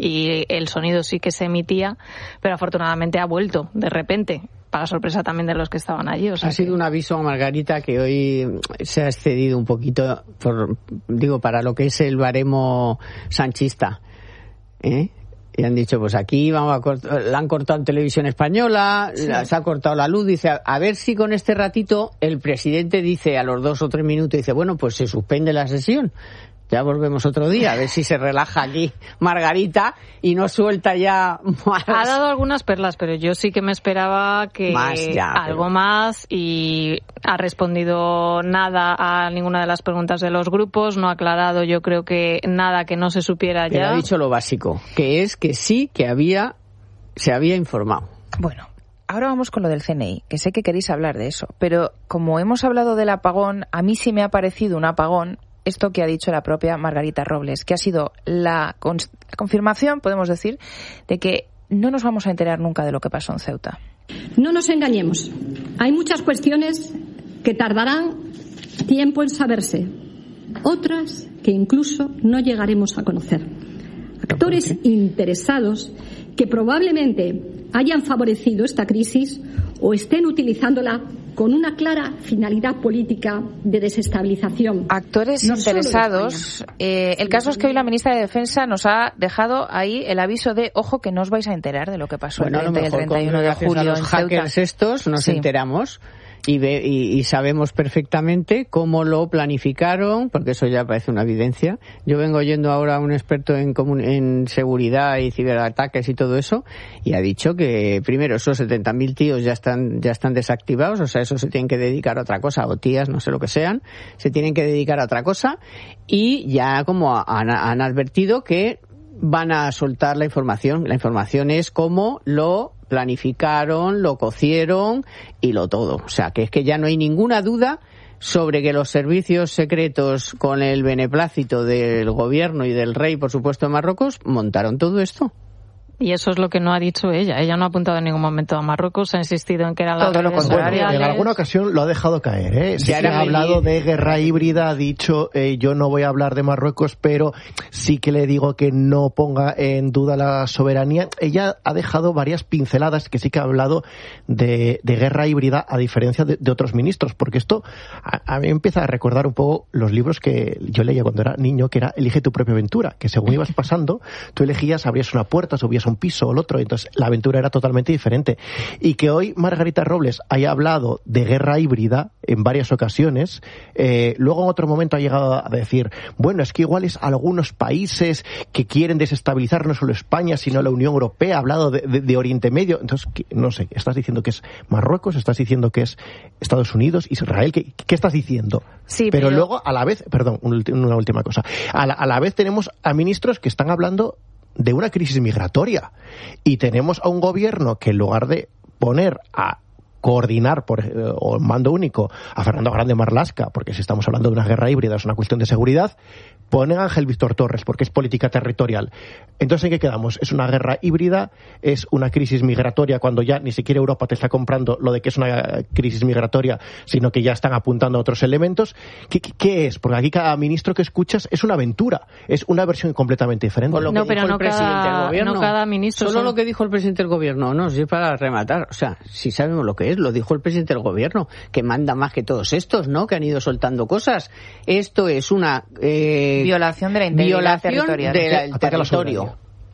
y el sonido sí que se emitía, pero afortunadamente ha vuelto de repente, para sorpresa también de los que estaban allí. O sea, ha sido que... un aviso a Margarita, que hoy se ha excedido un poquito, por, digo, para lo que es el baremo sanchista, ¿eh? Y han dicho, pues aquí vamos a cort- la han cortado en Televisión Española, sí. la, se ha cortado la luz, dice, a, a ver si con este ratito el presidente dice a los dos o tres minutos, dice, bueno, pues se suspende la sesión. Ya volvemos otro día, a ver si se relaja aquí Margarita y no suelta ya más. Ha dado algunas perlas, pero yo sí que me esperaba que más ya, algo pero... más, y ha respondido nada a ninguna de las preguntas de los grupos, no ha aclarado, yo creo que nada que no se supiera pero ya. Ha dicho lo básico, que es que sí que había, se había informado. Bueno. Ahora vamos con lo del C N I, que sé que queréis hablar de eso, pero como hemos hablado del apagón, a mí sí me ha parecido un apagón esto que ha dicho la propia Margarita Robles, que ha sido la confirmación, podemos decir, de que no nos vamos a enterar nunca de lo que pasó en Ceuta. No nos engañemos. Hay muchas cuestiones que tardarán tiempo en saberse, otras que incluso no llegaremos a conocer. Actores interesados que probablemente hayan favorecido esta crisis o estén utilizándola con una clara finalidad política de desestabilización. Actores no interesados. Eh, el caso es que hoy la ministra de Defensa nos ha dejado ahí el aviso de, ojo, que no os vais a enterar de lo que pasó bueno, el treinta y el treinta y uno de julio a los en hackers Ceuta. Estos nos sí. enteramos. Y, ve, y, y sabemos perfectamente cómo lo planificaron, porque eso ya parece una evidencia. Yo vengo oyendo ahora a un experto en, comun- en seguridad y ciberataques y todo eso, y ha dicho que primero esos setenta mil tíos ya están ya están desactivados, o sea, eso se tienen que dedicar a otra cosa, o tías, no sé lo que sean, se tienen que dedicar a otra cosa, y ya como han, han advertido que van a soltar la información. La información es cómo lo planificaron, lo cocieron y lo todo. O sea, que es que ya no hay ninguna duda sobre que los servicios secretos, con el beneplácito del gobierno y del rey, por supuesto, de Marruecos, montaron todo esto. Y eso es lo que no ha dicho ella. Ella no ha apuntado en ningún momento a Marruecos, ha insistido en que era la todo lo contrario. En alguna ocasión lo ha dejado caer, ¿eh? Sí, ya que ha hablado de guerra híbrida, ha dicho, eh, yo no voy a hablar de Marruecos, pero sí que le digo que no ponga en duda la soberanía. Ella ha dejado varias pinceladas, que sí que ha hablado de, de guerra híbrida, a diferencia de, de otros ministros, porque esto a, a mí empieza a recordar un poco los libros que yo leía cuando era niño, que era Elige tu propia aventura, que según ibas pasando, tú elegías, abrías una puerta, subías un piso o el otro, entonces la aventura era totalmente diferente. Y que hoy Margarita Robles haya hablado de guerra híbrida en varias ocasiones, eh, luego en otro momento ha llegado a decir, bueno, es que igual es algunos países que quieren desestabilizar no solo España, sino la Unión Europea, ha hablado de, de, de Oriente Medio, entonces, no sé, estás diciendo que es Marruecos, estás diciendo que es Estados Unidos, Israel, ¿qué, qué estás diciendo? Sí, pero, pero luego, a la vez, perdón, una última cosa, a la, a la vez tenemos a ministros que están hablando de una crisis migratoria y tenemos a un gobierno que en lugar de poner a coordinar por eh, o mando único a Fernando Grande Marlaska, porque si estamos hablando de una guerra híbrida es una cuestión de seguridad, ponen a Ángel Víctor Torres porque es política territorial. Entonces, ¿en qué quedamos? ¿Es una guerra híbrida? ¿Es una crisis migratoria cuando ya ni siquiera Europa te está comprando lo de que es una crisis migratoria, sino que ya están apuntando a otros elementos? ¿Qué, qué, qué es? Porque aquí cada ministro que escuchas es una aventura, es una versión completamente diferente. Por lo que no, dijo pero el no presidente cada, del gobierno. no cada ministro. Solo son... lo que dijo el presidente del gobierno, no, si es para rematar. O sea, si sabemos lo que es, lo dijo el presidente del gobierno, que manda más que todos estos, ¿no? Que han ido soltando cosas. Esto es una... Eh, violación de la integridad violación territorial. del territorio.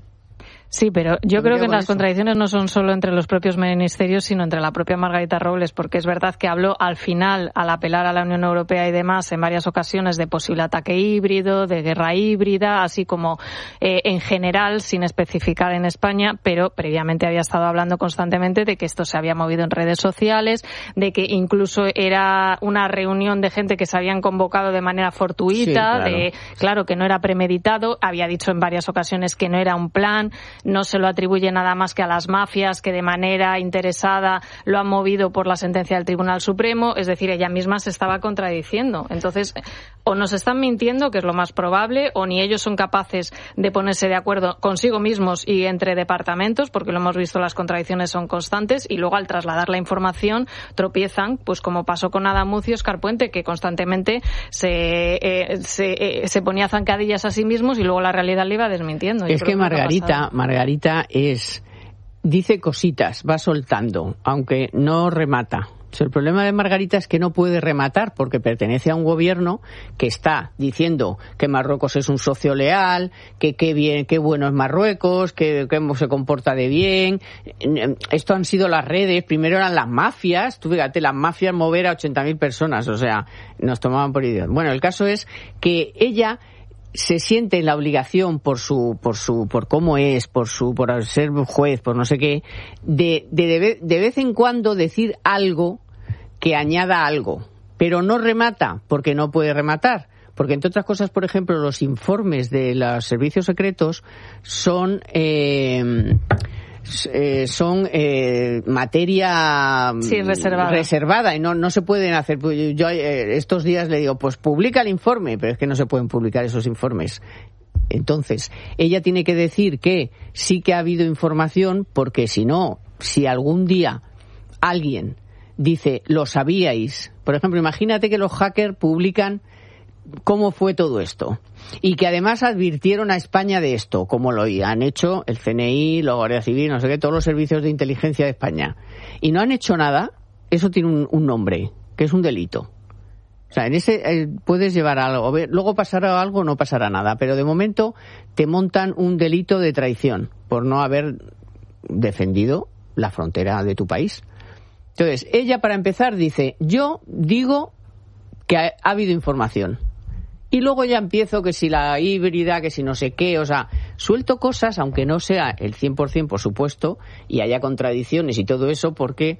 Sí, pero yo creo que las eso. contradicciones no son solo entre los propios ministerios, sino entre la propia Margarita Robles, porque es verdad que habló al final, al apelar a la Unión Europea y demás, en varias ocasiones de posible ataque híbrido, de guerra híbrida, así como eh, en general, sin especificar en España, pero previamente había estado hablando constantemente de que esto se había movido en redes sociales, de que incluso era una reunión de gente que se habían convocado de manera fortuita, sí, claro. de claro que no era premeditado, había dicho en varias ocasiones que no era un plan. No se lo atribuye nada más que a las mafias que de manera interesada lo han movido por la sentencia del Tribunal Supremo. Es decir, ella misma se estaba contradiciendo. Entonces, o nos están mintiendo, que es lo más probable, o ni ellos son capaces de ponerse de acuerdo consigo mismos y entre departamentos, porque lo hemos visto, las contradicciones son constantes, y luego al trasladar la información tropiezan, pues como pasó con Adamucio y Óscar Puente, que constantemente se, eh, se, eh, se ponía zancadillas a sí mismos y luego la realidad le iba desmintiendo. Es que Margarita, Margarita es, dice cositas, va soltando, aunque no remata. O sea, el problema de Margarita es que no puede rematar porque pertenece a un gobierno que está diciendo que Marruecos es un socio leal, que qué bien, qué bueno es Marruecos, que cómo se comporta de bien. Esto han sido las redes, primero eran las mafias, tú fíjate, las mafias mover a ochenta mil personas, o sea, nos tomaban por idiotas. Bueno, el caso es que ella se siente en la obligación por su por su por cómo es, por su por ser juez, por no sé qué, de de de vez en cuando decir algo que añada algo, pero no remata porque no puede rematar, porque entre otras cosas, por ejemplo, los informes de los servicios secretos son eh, Eh, son eh, materia sí, reservada. reservada y no no se pueden hacer. Yo eh, estos días le digo, pues publica el informe, pero es que no se pueden publicar esos informes. Entonces, ella tiene que decir que sí que ha habido información, porque si no, si algún día alguien dice, lo sabíais, por ejemplo, imagínate que los hackers publican cómo fue todo esto y que además advirtieron a España de esto, como lo han hecho el C N I, la Guardia Civil, no sé qué, todos los servicios de inteligencia de España, y no han hecho nada. Eso tiene un, un nombre, que es un delito. O sea, en ese eh, puedes llevar algo, luego pasará algo, no pasará nada, pero de momento te montan un delito de traición por no haber defendido la frontera de tu país. Entonces, ella, para empezar, dice, yo digo que ha, ha habido información. Y luego ya empiezo que si la híbrida, que si no sé qué, o sea, suelto cosas, aunque no sea el cien por ciento, por supuesto, y haya contradicciones y todo eso, porque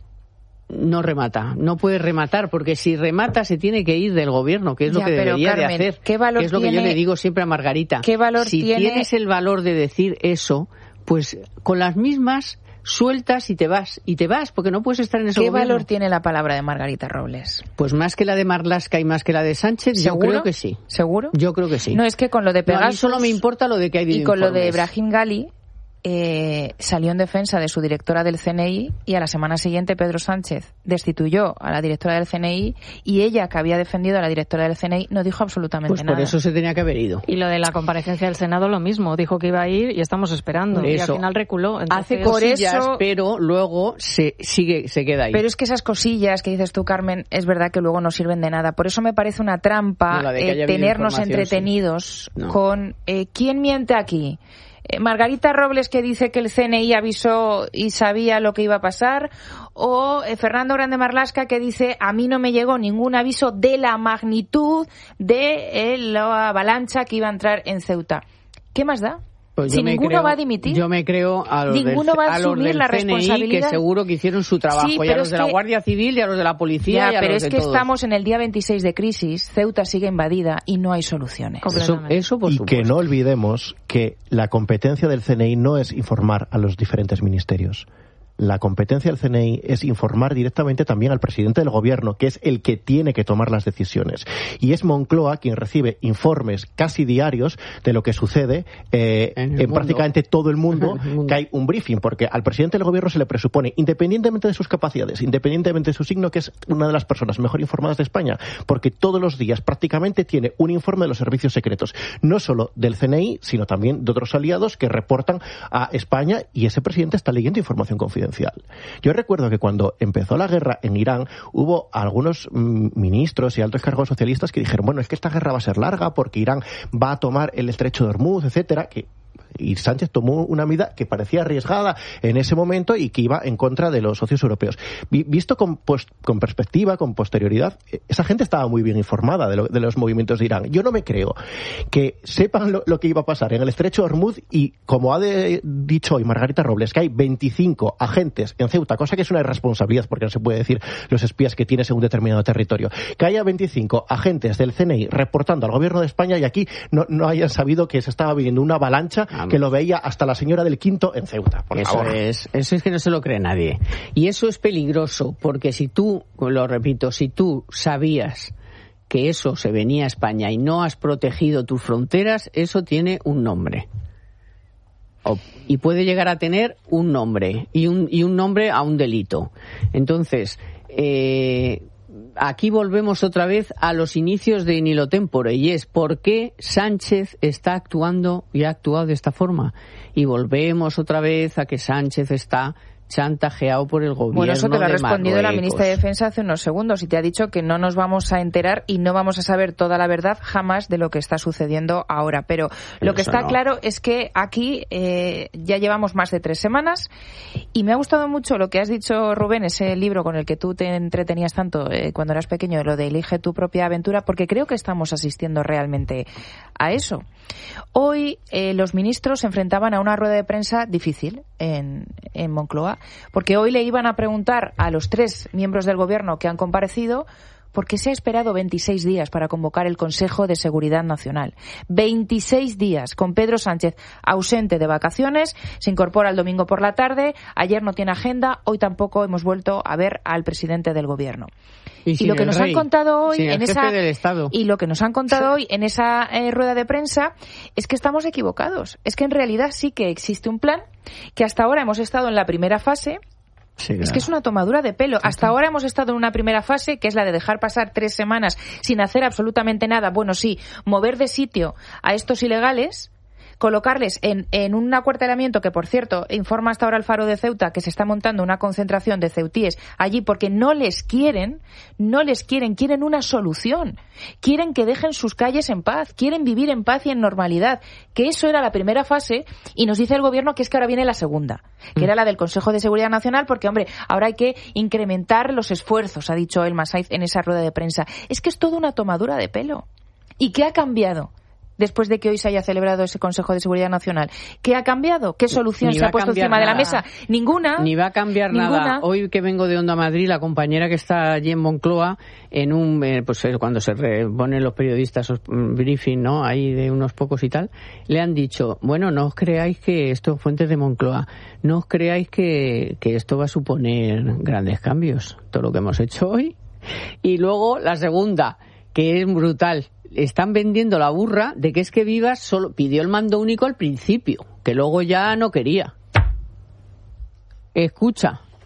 no remata, no puede rematar, porque si remata se tiene que ir del gobierno, que es ya, lo que debería Carmen, de hacer, ¿qué valor que es lo tiene, que yo le digo siempre a Margarita. ¿Qué valor si tiene? tienes el valor de decir eso, pues con las mismas sueltas y te vas, y te vas, porque no puedes estar en ese ¿Qué gobierno. valor tiene la palabra de Margarita Robles? Pues más que la de Marlaska y más que la de Sánchez, ¿Seguro? Yo creo que sí. ¿Seguro? Yo creo que sí. No, es que con lo de Pegasus... No, a mí solo me importa lo de que hay Y con informes. lo de Brahim Gali, eh, salió en defensa de su directora del C N I, y a la semana siguiente Pedro Sánchez destituyó a la directora del C N I, y ella, que había defendido a la directora del C N I, no dijo absolutamente pues nada. Pues por eso se tenía que haber ido. Y lo de la comparecencia del Senado lo mismo, dijo que iba a ir y estamos esperando, y al final reculó. Entonces... Hace cosillas, por eso... pero luego se sigue se queda ahí. Pero es que esas cosillas que dices tú, Carmen, es verdad que luego no sirven de nada. Por eso me parece una trampa no, eh, tenernos entretenidos sí. no. con eh, ¿quién miente aquí? Eh, Margarita Robles, que dice que el C N I avisó y sabía lo que iba a pasar, o eh, Fernando Grande Marlaska, que dice a mí no me llegó ningún aviso de la magnitud de eh, la avalancha que iba a entrar en Ceuta. ¿Qué más da? Pues si ninguno creo, va a dimitir. Yo me creo a los ninguno del, va a a los asumir del la C N I, responsabilidad. que seguro que hicieron su trabajo, Sí, y a los de que, la Guardia Civil, y a los de la policía, ya, y a pero los es de que todos. estamos en el día veintiséis de crisis, Ceuta sigue invadida y no hay soluciones. Eso, eso por y supuesto. que no olvidemos que la competencia del C N I no es informar a los diferentes ministerios. La competencia del C N I es informar directamente también al presidente del gobierno, que es el que tiene que tomar las decisiones. Y es Moncloa quien recibe informes casi diarios de lo que sucede eh, en, en prácticamente todo el mundo, el mundo, que hay un briefing, porque al presidente del gobierno se le presupone, independientemente de sus capacidades, independientemente de su signo, que es una de las personas mejor informadas de España, porque todos los días prácticamente tiene un informe de los servicios secretos, no solo del C N I, sino también de otros aliados que reportan a España, y ese presidente está leyendo información confidencial. Yo recuerdo que cuando empezó la guerra en Irán hubo algunos mm, ministros y altos cargos socialistas que dijeron, bueno, es que esta guerra va a ser larga porque Irán va a tomar el estrecho de Hormuz, etcétera, que y Sánchez tomó una medida que parecía arriesgada en ese momento y que iba en contra de los socios europeos. Visto con, pues, con perspectiva, con posterioridad, esa gente estaba muy bien informada de, lo, de los movimientos de Irán. Yo no me creo que sepan lo, lo que iba a pasar en el estrecho de Hormuz y, como ha de, dicho hoy Margarita Robles, que hay veinticinco agentes en Ceuta, cosa que es una irresponsabilidad porque no se puede decir los espías que tienes en un determinado territorio, que haya veinticinco agentes del C N I reportando al gobierno de España y aquí no, no hayan sabido que se estaba viviendo una avalancha que lo veía hasta la señora del Quinto en Ceuta, por eso favor. Es, eso es que no se lo cree nadie. Y eso es peligroso, porque si tú, lo repito, si tú sabías que eso se venía a España y no has protegido tus fronteras, eso tiene un nombre. O, y puede llegar a tener un nombre, y un, y un nombre a un delito. Entonces, eh... aquí volvemos otra vez a los inicios de In Illo Tempore, y es por qué Sánchez está actuando y ha actuado de esta forma. Y volvemos otra vez a que Sánchez está chantajeado por el gobierno. Bueno, eso te lo ha de respondido Marruecos. la ministra de Defensa hace unos segundos y te ha dicho que no nos vamos a enterar y no vamos a saber toda la verdad jamás de lo que está sucediendo ahora. Pero, Pero lo que está no. claro es que aquí eh, ya llevamos más de tres semanas y me ha gustado mucho lo que has dicho, Rubén, ese libro con el que tú te entretenías tanto eh, cuando eras pequeño, lo de Elige tu propia aventura, porque creo que estamos asistiendo realmente a eso. Hoy eh, los ministros se enfrentaban a una rueda de prensa difícil en, en Moncloa, porque hoy le iban a preguntar a los tres miembros del gobierno que han comparecido por qué se ha esperado veintiséis días para convocar el Consejo de Seguridad Nacional. veintiséis días con Pedro Sánchez ausente de vacaciones, se incorpora el domingo por la tarde, ayer no tiene agenda, hoy tampoco hemos vuelto a ver al presidente del gobierno. Y, y lo que nos rey, han contado hoy en esa del Estado. y lo que nos han contado hoy en esa eh, rueda de prensa es que estamos equivocados. Es que en realidad sí que existe un plan, que hasta ahora hemos estado en la primera fase. Sí, claro. Es que es una tomadura de pelo. Hasta ahora hemos estado en una primera fase, que es la de dejar pasar tres semanas sin hacer absolutamente nada. Bueno, sí, mover de sitio a estos ilegales, colocarles en, en un acuartelamiento que, por cierto, informa hasta ahora el Faro de Ceuta que se está montando una concentración de ceutíes allí porque no les quieren, no les quieren, quieren una solución. Quieren que dejen sus calles en paz, quieren vivir en paz y en normalidad. Que eso era la primera fase y nos dice el gobierno que es que ahora viene la segunda, que mm. era la del Consejo de Seguridad Nacional, porque, hombre, ahora hay que incrementar los esfuerzos, ha dicho El Masaiz en esa rueda de prensa. Es que es toda una tomadura de pelo. ¿Y qué ha cambiado después de que hoy se haya celebrado ese Consejo de Seguridad Nacional? ¿Qué ha cambiado? ¿Qué solución se ha puesto encima nada. de la mesa? Ninguna. Ni va a cambiar ninguna. nada. Hoy que vengo de Onda Madrid, la compañera que está allí en Moncloa, en un eh, pues cuando se ponen los periodistas um, briefing, ¿no? Ahí de unos pocos y tal, le han dicho, bueno, no os creáis que esto es fuentes de Moncloa, no os creáis que, que esto va a suponer grandes cambios, todo lo que hemos hecho hoy. Y luego la segunda, que es brutal. Están vendiendo la burra de que es que Vivas solo pidió el mando único al principio, que luego ya no quería. Escucha.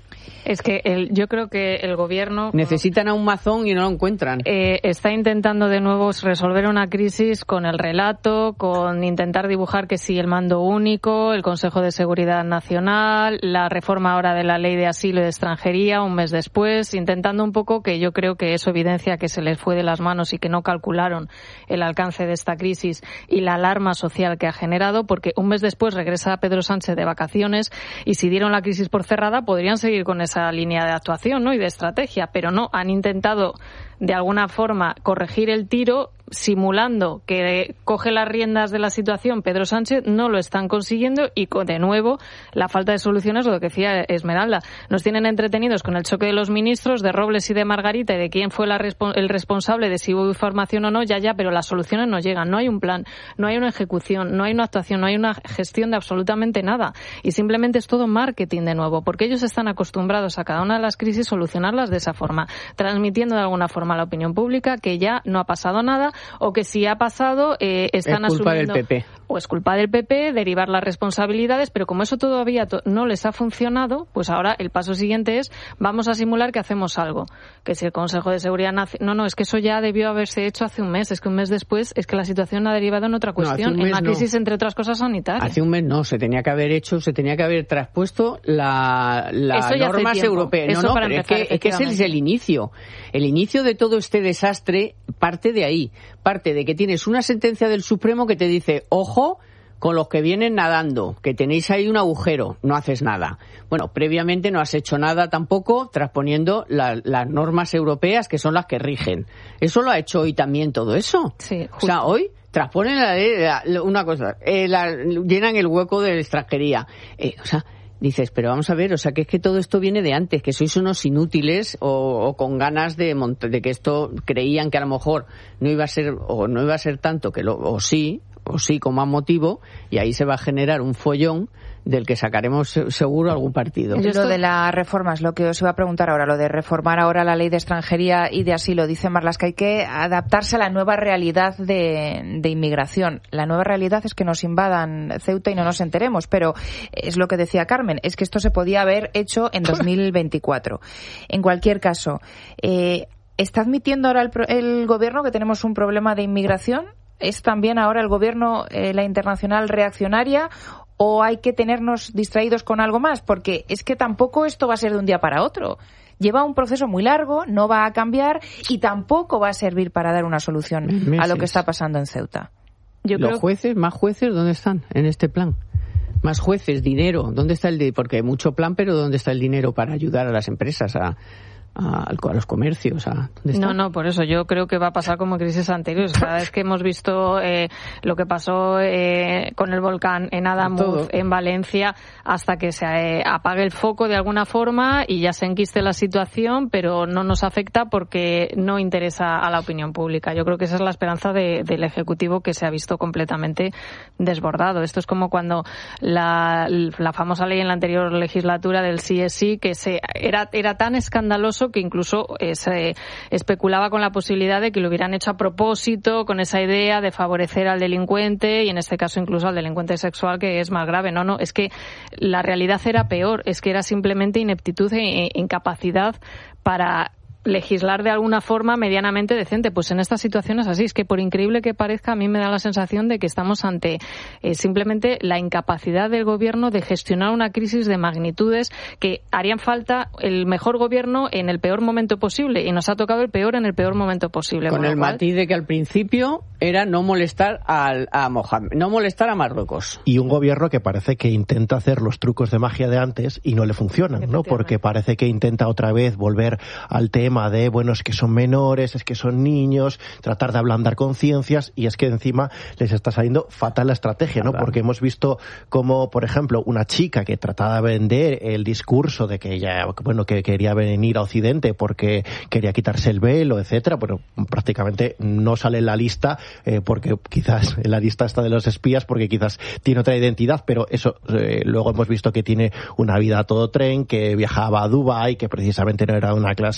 Es que el, yo creo que el gobierno... Necesitan a un mazón y no lo encuentran. Eh, está intentando de nuevo resolver una crisis con el relato, con intentar dibujar que sí, el mando único, el Consejo de Seguridad Nacional, la reforma ahora de la Ley de Asilo y de Extranjería, un mes después, intentando un poco que yo creo que eso evidencia que se les fue de las manos y que no calcularon el alcance de esta crisis y la alarma social que ha generado, porque un mes después regresa Pedro Sánchez de vacaciones y si dieron la crisis por cerrada podrían seguir con esa línea de actuación, ¿no? Y de estrategia, pero no, han intentado de alguna forma corregir el tiro simulando que coge las riendas de la situación Pedro Sánchez, no lo están consiguiendo y de nuevo la falta de soluciones, lo que decía Esmeralda, nos tienen entretenidos con el choque de los ministros, de Robles y de Margarita y de quién fue la respo- el responsable de si hubo información o no, ya ya, pero las soluciones no llegan, no hay un plan, no hay una ejecución, no hay una actuación, no hay una gestión de absolutamente nada y simplemente es todo marketing de nuevo, porque ellos están acostumbrados a cada una de las crisis solucionarlas de esa forma, transmitiendo de alguna forma a la opinión pública que ya no ha pasado nada o que si ha pasado eh, están es culpa asumiendo del P P. O es culpa del P P derivar las responsabilidades, pero como eso todavía to- no les ha funcionado, pues ahora el paso siguiente es vamos a simular que hacemos algo, que si el Consejo de Seguridad Nacional, no, no, es que eso ya debió haberse hecho hace un mes, es que un mes después es que la situación ha derivado en otra cuestión, no, en una no. crisis entre otras cosas sanitarias. Hace un mes no, se tenía que haber hecho, se tenía que haber traspuesto la, las normas europeas. No, eso no, para pero empezar, es que, es que ese es el inicio. El inicio de todo este desastre parte de ahí, parte de que tienes una sentencia del Supremo que te dice, ojo, con los que vienen nadando, que tenéis ahí un agujero, no haces nada. Bueno, previamente no has hecho nada tampoco transponiendo la, las normas europeas que son las que rigen. Eso lo ha hecho hoy también todo eso. Sí, o sea, hoy transponen la ley, la, una cosa, eh, la, llenan el hueco de la extranjería. Eh, o sea, dices, pero vamos a ver, o sea, que es que todo esto viene de antes, que sois unos inútiles o, o con ganas de, mont- de que esto creían que a lo mejor no iba a ser, o no iba a ser tanto, que lo, o sí, o sí con más motivo, y ahí se va a generar un follón del que sacaremos seguro algún partido. Yo lo de las reformas, lo que os iba a preguntar ahora, lo de reformar ahora la ley de extranjería y de asilo, dice Marlas que hay que adaptarse a la nueva realidad de, de inmigración. La nueva realidad es que nos invadan Ceuta y no nos enteremos, pero es lo que decía Carmen, es que esto se podía haber hecho en dos mil veinticuatro. En cualquier caso, eh, ¿está admitiendo ahora el, el gobierno que tenemos un problema de inmigración? ¿Es también ahora el gobierno, eh, la internacional reaccionaria, o hay que tenernos distraídos con algo más? Porque es que tampoco esto va a ser de un día para otro. Lleva un proceso muy largo, no va a cambiar y tampoco va a servir para dar una solución Meses. a lo que está pasando en Ceuta. Yo Los creo... jueces, más jueces, ¿dónde están en este plan? Más jueces, dinero, ¿dónde está el dinero? Porque hay mucho plan, pero ¿dónde está el dinero para ayudar a las empresas a... A, a los comercios, a ¿dónde está? No, no, por eso yo creo que va a pasar como crisis anteriores. Cada vez que hemos visto eh, lo que pasó eh, con el volcán en Adamuz, en Valencia, hasta que se eh, apague el foco de alguna forma y ya se enquiste la situación, pero no nos afecta porque no interesa a la opinión pública. Yo creo que esa es la esperanza de, del Ejecutivo, que se ha visto completamente desbordado. Esto es como cuando la, la famosa ley en la anterior legislatura del sí es sí, que se, era, era tan escandaloso que incluso eh, se especulaba con la posibilidad de que lo hubieran hecho a propósito, con esa idea de favorecer al delincuente y en este caso incluso al delincuente sexual, que es más grave. No, no, es que la realidad era peor, es que era simplemente ineptitud e incapacidad para legislar de alguna forma medianamente decente. Pues en estas situaciones así, es que por increíble que parezca, a mí me da la sensación de que estamos ante eh, simplemente la incapacidad del gobierno de gestionar una crisis de magnitudes que harían falta el mejor gobierno en el peor momento posible, y nos ha tocado el peor en el peor momento posible. Con el cual... matiz de que al principio era no molestar al, a Mohamed, no molestar a Marruecos. Y un gobierno que parece que intenta hacer los trucos de magia de antes y no le funcionan, ¿no? Porque parece que intenta otra vez volver al tema de, bueno, es que son menores, es que son niños, tratar de ablandar conciencias, y es que encima les está saliendo fatal la estrategia, ¿no? Claro. Porque hemos visto como, por ejemplo, una chica que trataba de vender el discurso de que ella, bueno, que quería venir a Occidente porque quería quitarse el velo, etcétera, pero prácticamente no sale en la lista, eh, porque quizás en la lista está de los espías, porque quizás tiene otra identidad, pero eso, eh, luego hemos visto que tiene una vida a todo tren, que viajaba a Dubái, que precisamente no era una clase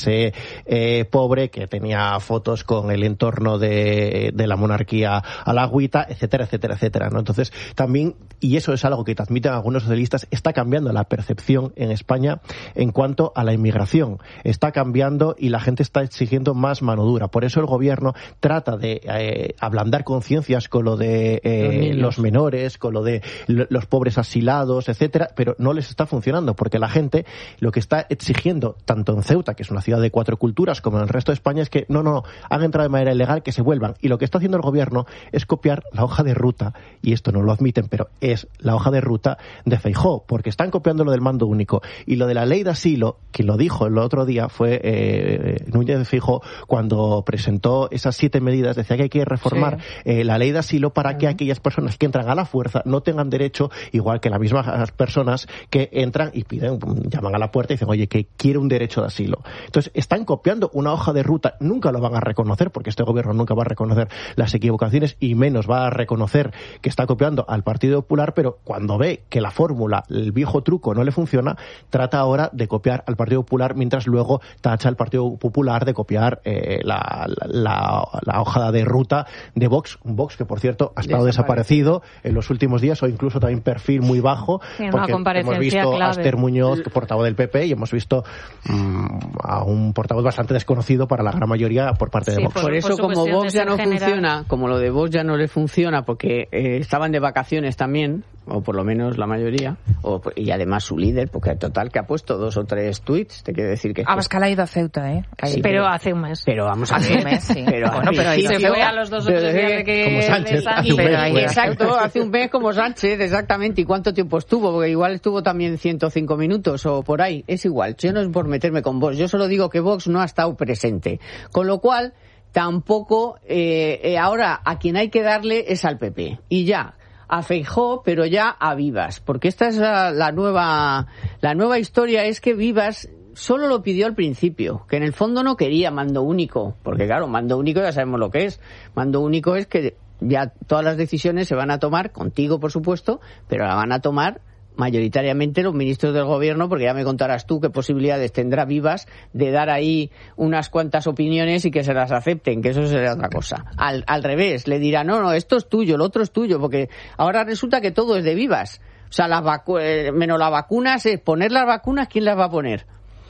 eh, pobre, que tenía fotos con el entorno de, de la monarquía a la agüita, etcétera, etcétera, etcétera, ¿no? Entonces, también, y eso es algo que transmiten algunos socialistas, está cambiando la percepción en España en cuanto a la inmigración. Está cambiando y la gente está exigiendo más mano dura. Por eso el gobierno trata de eh, ablandar conciencias con lo de eh, los, los menores, con lo de lo, los pobres asilados, etcétera, pero no les está funcionando, porque la gente lo que está exigiendo, tanto en Ceuta, que es una ciudad de cuatro culturas, como en el resto de España, es que no, no, no, han entrado de manera ilegal, que se vuelvan. Y lo que está haciendo el gobierno es copiar la hoja de ruta, y esto no lo admiten, pero es la hoja de ruta de Feijóo, porque están copiando lo del mando único. Y lo de la ley de asilo, quien lo dijo el otro día fue eh, Núñez de Feijóo, cuando presentó esas siete medidas, decía que hay que reformar sí. eh, la ley de asilo para uh-huh. que aquellas personas que entran a la fuerza no tengan derecho, igual que las mismas personas que entran y piden, llaman a la puerta y dicen, oye, que quiere un derecho de asilo. Entonces, están copiando una hoja de ruta, nunca lo van a reconocer, porque este gobierno nunca va a reconocer las equivocaciones y menos va a reconocer que está copiando al Partido Popular, pero cuando ve que la fórmula, el viejo truco no le funciona, trata ahora de copiar al Partido Popular, mientras luego tacha al Partido Popular de copiar eh, la, la, la hoja de ruta de Vox, un Vox que, por cierto, ha estado desaparecido en los últimos días, o incluso también perfil muy bajo, sí, porque hemos visto clave. a Esther Muñoz, portavoz del P P, y hemos visto mmm, a un portavoz bastante desconocido para la gran mayoría por parte sí, de Vox. Por, por eso, por como Vox ya no general. funciona, como lo de Vox ya no le funciona, porque eh, estaban de vacaciones también, o por lo menos la mayoría, o, y además su líder, porque total que ha puesto dos o tres tweets, te quiero decir que... Abascal ha ido a Ceuta, ¿eh? Sí, pero, pero hace un mes. Pero vamos a ver. Hace un mes, sí. Pero, bueno, pero ahí se fue a los dos o tres días de que... Como Sánchez, hace un pero mes. ahí, exacto, hace un mes como Sánchez, exactamente. ¿Y cuánto tiempo estuvo? Porque igual estuvo también ciento cinco minutos o por ahí. Es igual. Yo no es por meterme con Vox. Yo solo digo que Vox no ha estado presente. Con lo cual, tampoco... Eh, eh, ahora, a quien hay que darle es al P P. Y ya... a Feijóo, pero ya a Vivas, porque esta es la, la nueva la nueva historia, es que Vivas solo lo pidió al principio, que en el fondo no quería mando único, porque claro, mando único ya sabemos lo que es. Mando único es que ya todas las decisiones se van a tomar, contigo por supuesto, pero la van a tomar mayoritariamente los ministros del gobierno, porque ya me contarás tú qué posibilidades tendrá Vivas de dar ahí unas cuantas opiniones y que se las acepten, que eso será otra cosa. Al, al revés, le dirá, no, no, esto es tuyo, lo otro es tuyo, porque ahora resulta que todo es de Vivas. O sea, las vacu- eh, menos las vacunas, es poner las vacunas, ¿quién las va a poner?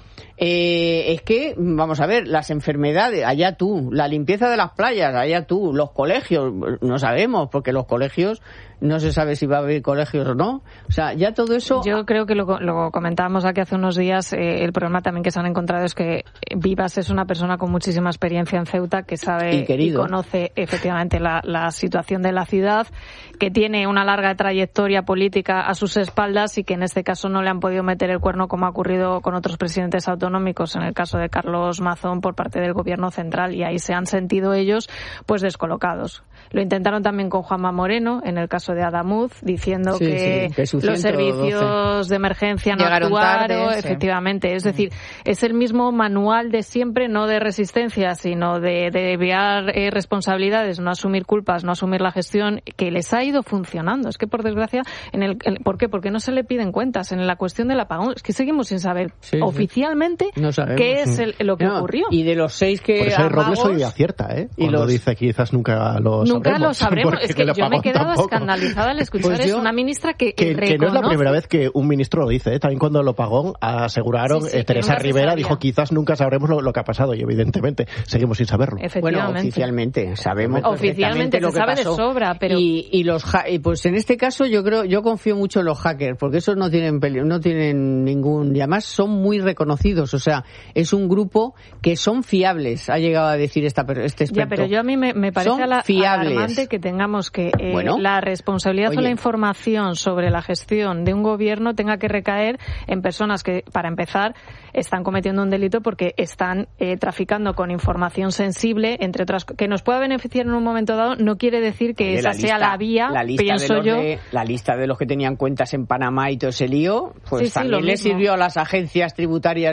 Eh, es que, vamos a ver, las enfermedades, allá tú, la limpieza de las playas, allá tú, los colegios, no sabemos, porque los colegios, no se sabe si va a haber colegios o no. O sea, ya todo eso... Yo creo que lo, lo comentábamos aquí hace unos días, eh, el problema también que se han encontrado es que Vivas es una persona con muchísima experiencia en Ceuta, que sabe y, y conoce efectivamente la, la situación de la ciudad, que tiene una larga trayectoria política a sus espaldas y que en este caso no le han podido meter el cuerno como ha ocurrido con otros presidentes autonómicos, en el caso de Carlos Mazón por parte del gobierno central, y ahí se han sentido ellos pues descolocados. Lo intentaron también con Juanma Moreno, en el caso de Adamuz, diciendo sí, que, sí, que los servicios de emergencia no Llegaron actuaron, tarde, efectivamente. Sí. Es decir, es el mismo manual de siempre, no de resistencia, sino de, de desviar eh, responsabilidades, no asumir culpas, no asumir la gestión, que les ha ido funcionando. Es que, por desgracia, en el, el ¿por qué? Porque no se le piden cuentas. En la cuestión del apagón, es que seguimos sin saber sí, oficialmente sí. No sabemos, qué es sí. el, lo que no, ocurrió. Y de los seis que Por eso hay amagos, Robles hoy acierta, ¿eh? Cuando los... dice quizás nunca lo nunca sabremos. lo sabremos. Es que yo me he quedado tampoco. escandalizada al escuchar pues eso. Una ministra que, que, reconoce... que no es la primera vez que un ministro lo dice, ¿eh? También cuando lo pagó aseguraron, sí, sí, eh, Teresa Rivera dijo quizás nunca sabremos lo, lo que ha pasado, y evidentemente seguimos sin saberlo. Bueno, oficialmente sabemos oficialmente lo se que sabe pasó. de sobra, pero y, y los ha- y pues en este caso yo creo yo confío mucho en los hackers, porque esos no tienen peli- no tienen ningún, y además son muy reconocidos, o sea, es un grupo que son fiables, ha llegado a decir esta este experto. Ya, pero yo a mí me, me parece Son ala- fiables. alarmante que tengamos que eh, Bueno, la responsabilidad oye. o la información sobre la gestión de un gobierno tenga que recaer en personas que, para empezar, están cometiendo un delito porque están eh, traficando con información sensible, entre otras, que nos pueda beneficiar en un momento dado, no quiere decir que Oye, esa la sea lista, la vía, la lista pienso de los yo. de- la lista de los que tenían cuentas en Panamá y todo ese lío, pues Sí, sí, también lo le mismo. sirvió a las agencias tributarias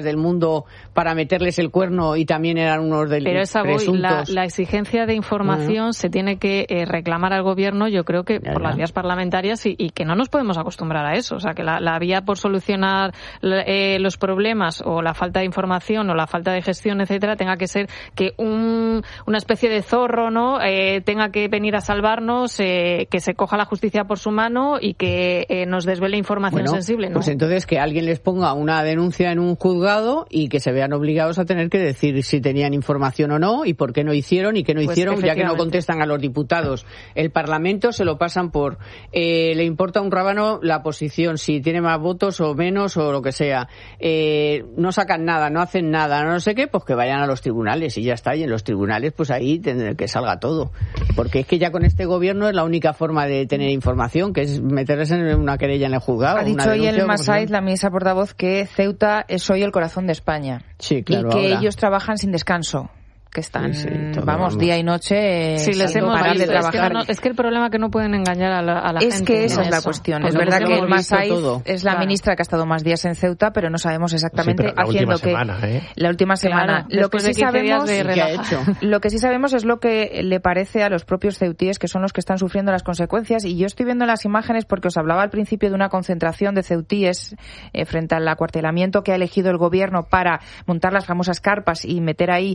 policías del mundo para meterles el cuerno y también eran unos de Pero esa voy, presuntos. La, la exigencia de información uh-huh. se tiene que eh, reclamar al gobierno, yo creo que ya, por ya. las vías parlamentarias y, y que no nos podemos acostumbrar a eso. O sea, que la, la vía por solucionar eh, los problemas o la falta de información o la falta de gestión, etcétera, tenga que ser que un, una especie de zorro, ¿no? Eh, tenga que venir a salvarnos, eh, que se coja la justicia por su mano y que eh, nos desvele información bueno, sensible, ¿no? Pues entonces que alguien les ponga una denuncia en un juzgado y que se vean obligados a tener que decir si tenían información o no y por qué no hicieron y qué no pues hicieron, ya que no contestan a los diputados. El Parlamento se lo pasan por eh, le importa un rábano la posición, si tiene más votos o menos o lo que sea. Eh, no sacan nada, no hacen nada, no sé qué, pues que vayan a los tribunales y ya está. Y en los tribunales, pues ahí tendrá que salga todo. Porque es que ya con este gobierno es la única forma de tener información, que es meterles en una querella en el juzgado. Ha dicho hoy el Masaiz, la ministra portavoz, que Ceuta es hoy el corazón de España. Sí, claro, y que ahora. ellos trabajan sin descanso. Que están, sí, sí, vamos, vamos, día y noche. Sí, les hemos parar de trabajar. Es que, no, es que el problema es que no pueden engañar a la, a la es gente. Es que esa ¿no? es la eso. cuestión. Pues es verdad que el Masaiz es la claro. ministra que ha estado más días en Ceuta, pero no sabemos exactamente sí, pero la haciendo última que semana, ¿eh? la última semana. Claro, lo que sí sabemos, de ¿qué ha hecho? Lo que sí sabemos es lo que le parece a los propios ceutíes, que son los que están sufriendo las consecuencias. Y yo estoy viendo las imágenes porque os hablaba al principio de una concentración de ceutíes eh, frente al acuartelamiento que ha elegido el gobierno para montar las famosas carpas y meter ahí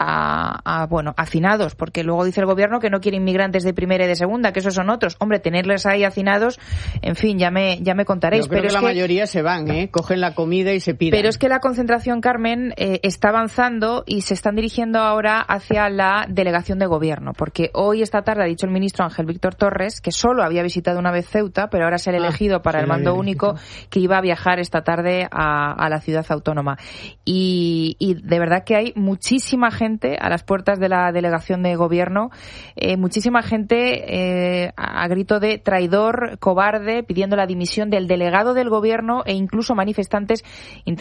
a, a bueno, hacinados. Porque luego dice el gobierno que no quiere inmigrantes de primera y de segunda, que esos son otros. Hombre, tenerles ahí hacinados, en fin, ya me ya me contaréis. Yo creo pero que es la que, mayoría se van, ¿eh? Cogen la comida y se piran. Pero es que la concentración, Carmen, eh, está avanzando y se están dirigiendo ahora hacia la delegación de gobierno. Porque hoy, esta tarde, ha dicho el ministro Ángel Víctor Torres, que solo había visitado una vez Ceuta, pero ahora se ha elegido ah, para el mando único, que iba a viajar esta tarde a, a la ciudad autónoma. Y, y de verdad que hay muchísima gente a las puertas de la delegación de gobierno, eh, muchísima gente eh, a grito de traidor, cobarde, pidiendo la dimisión del delegado del gobierno e incluso manifestantes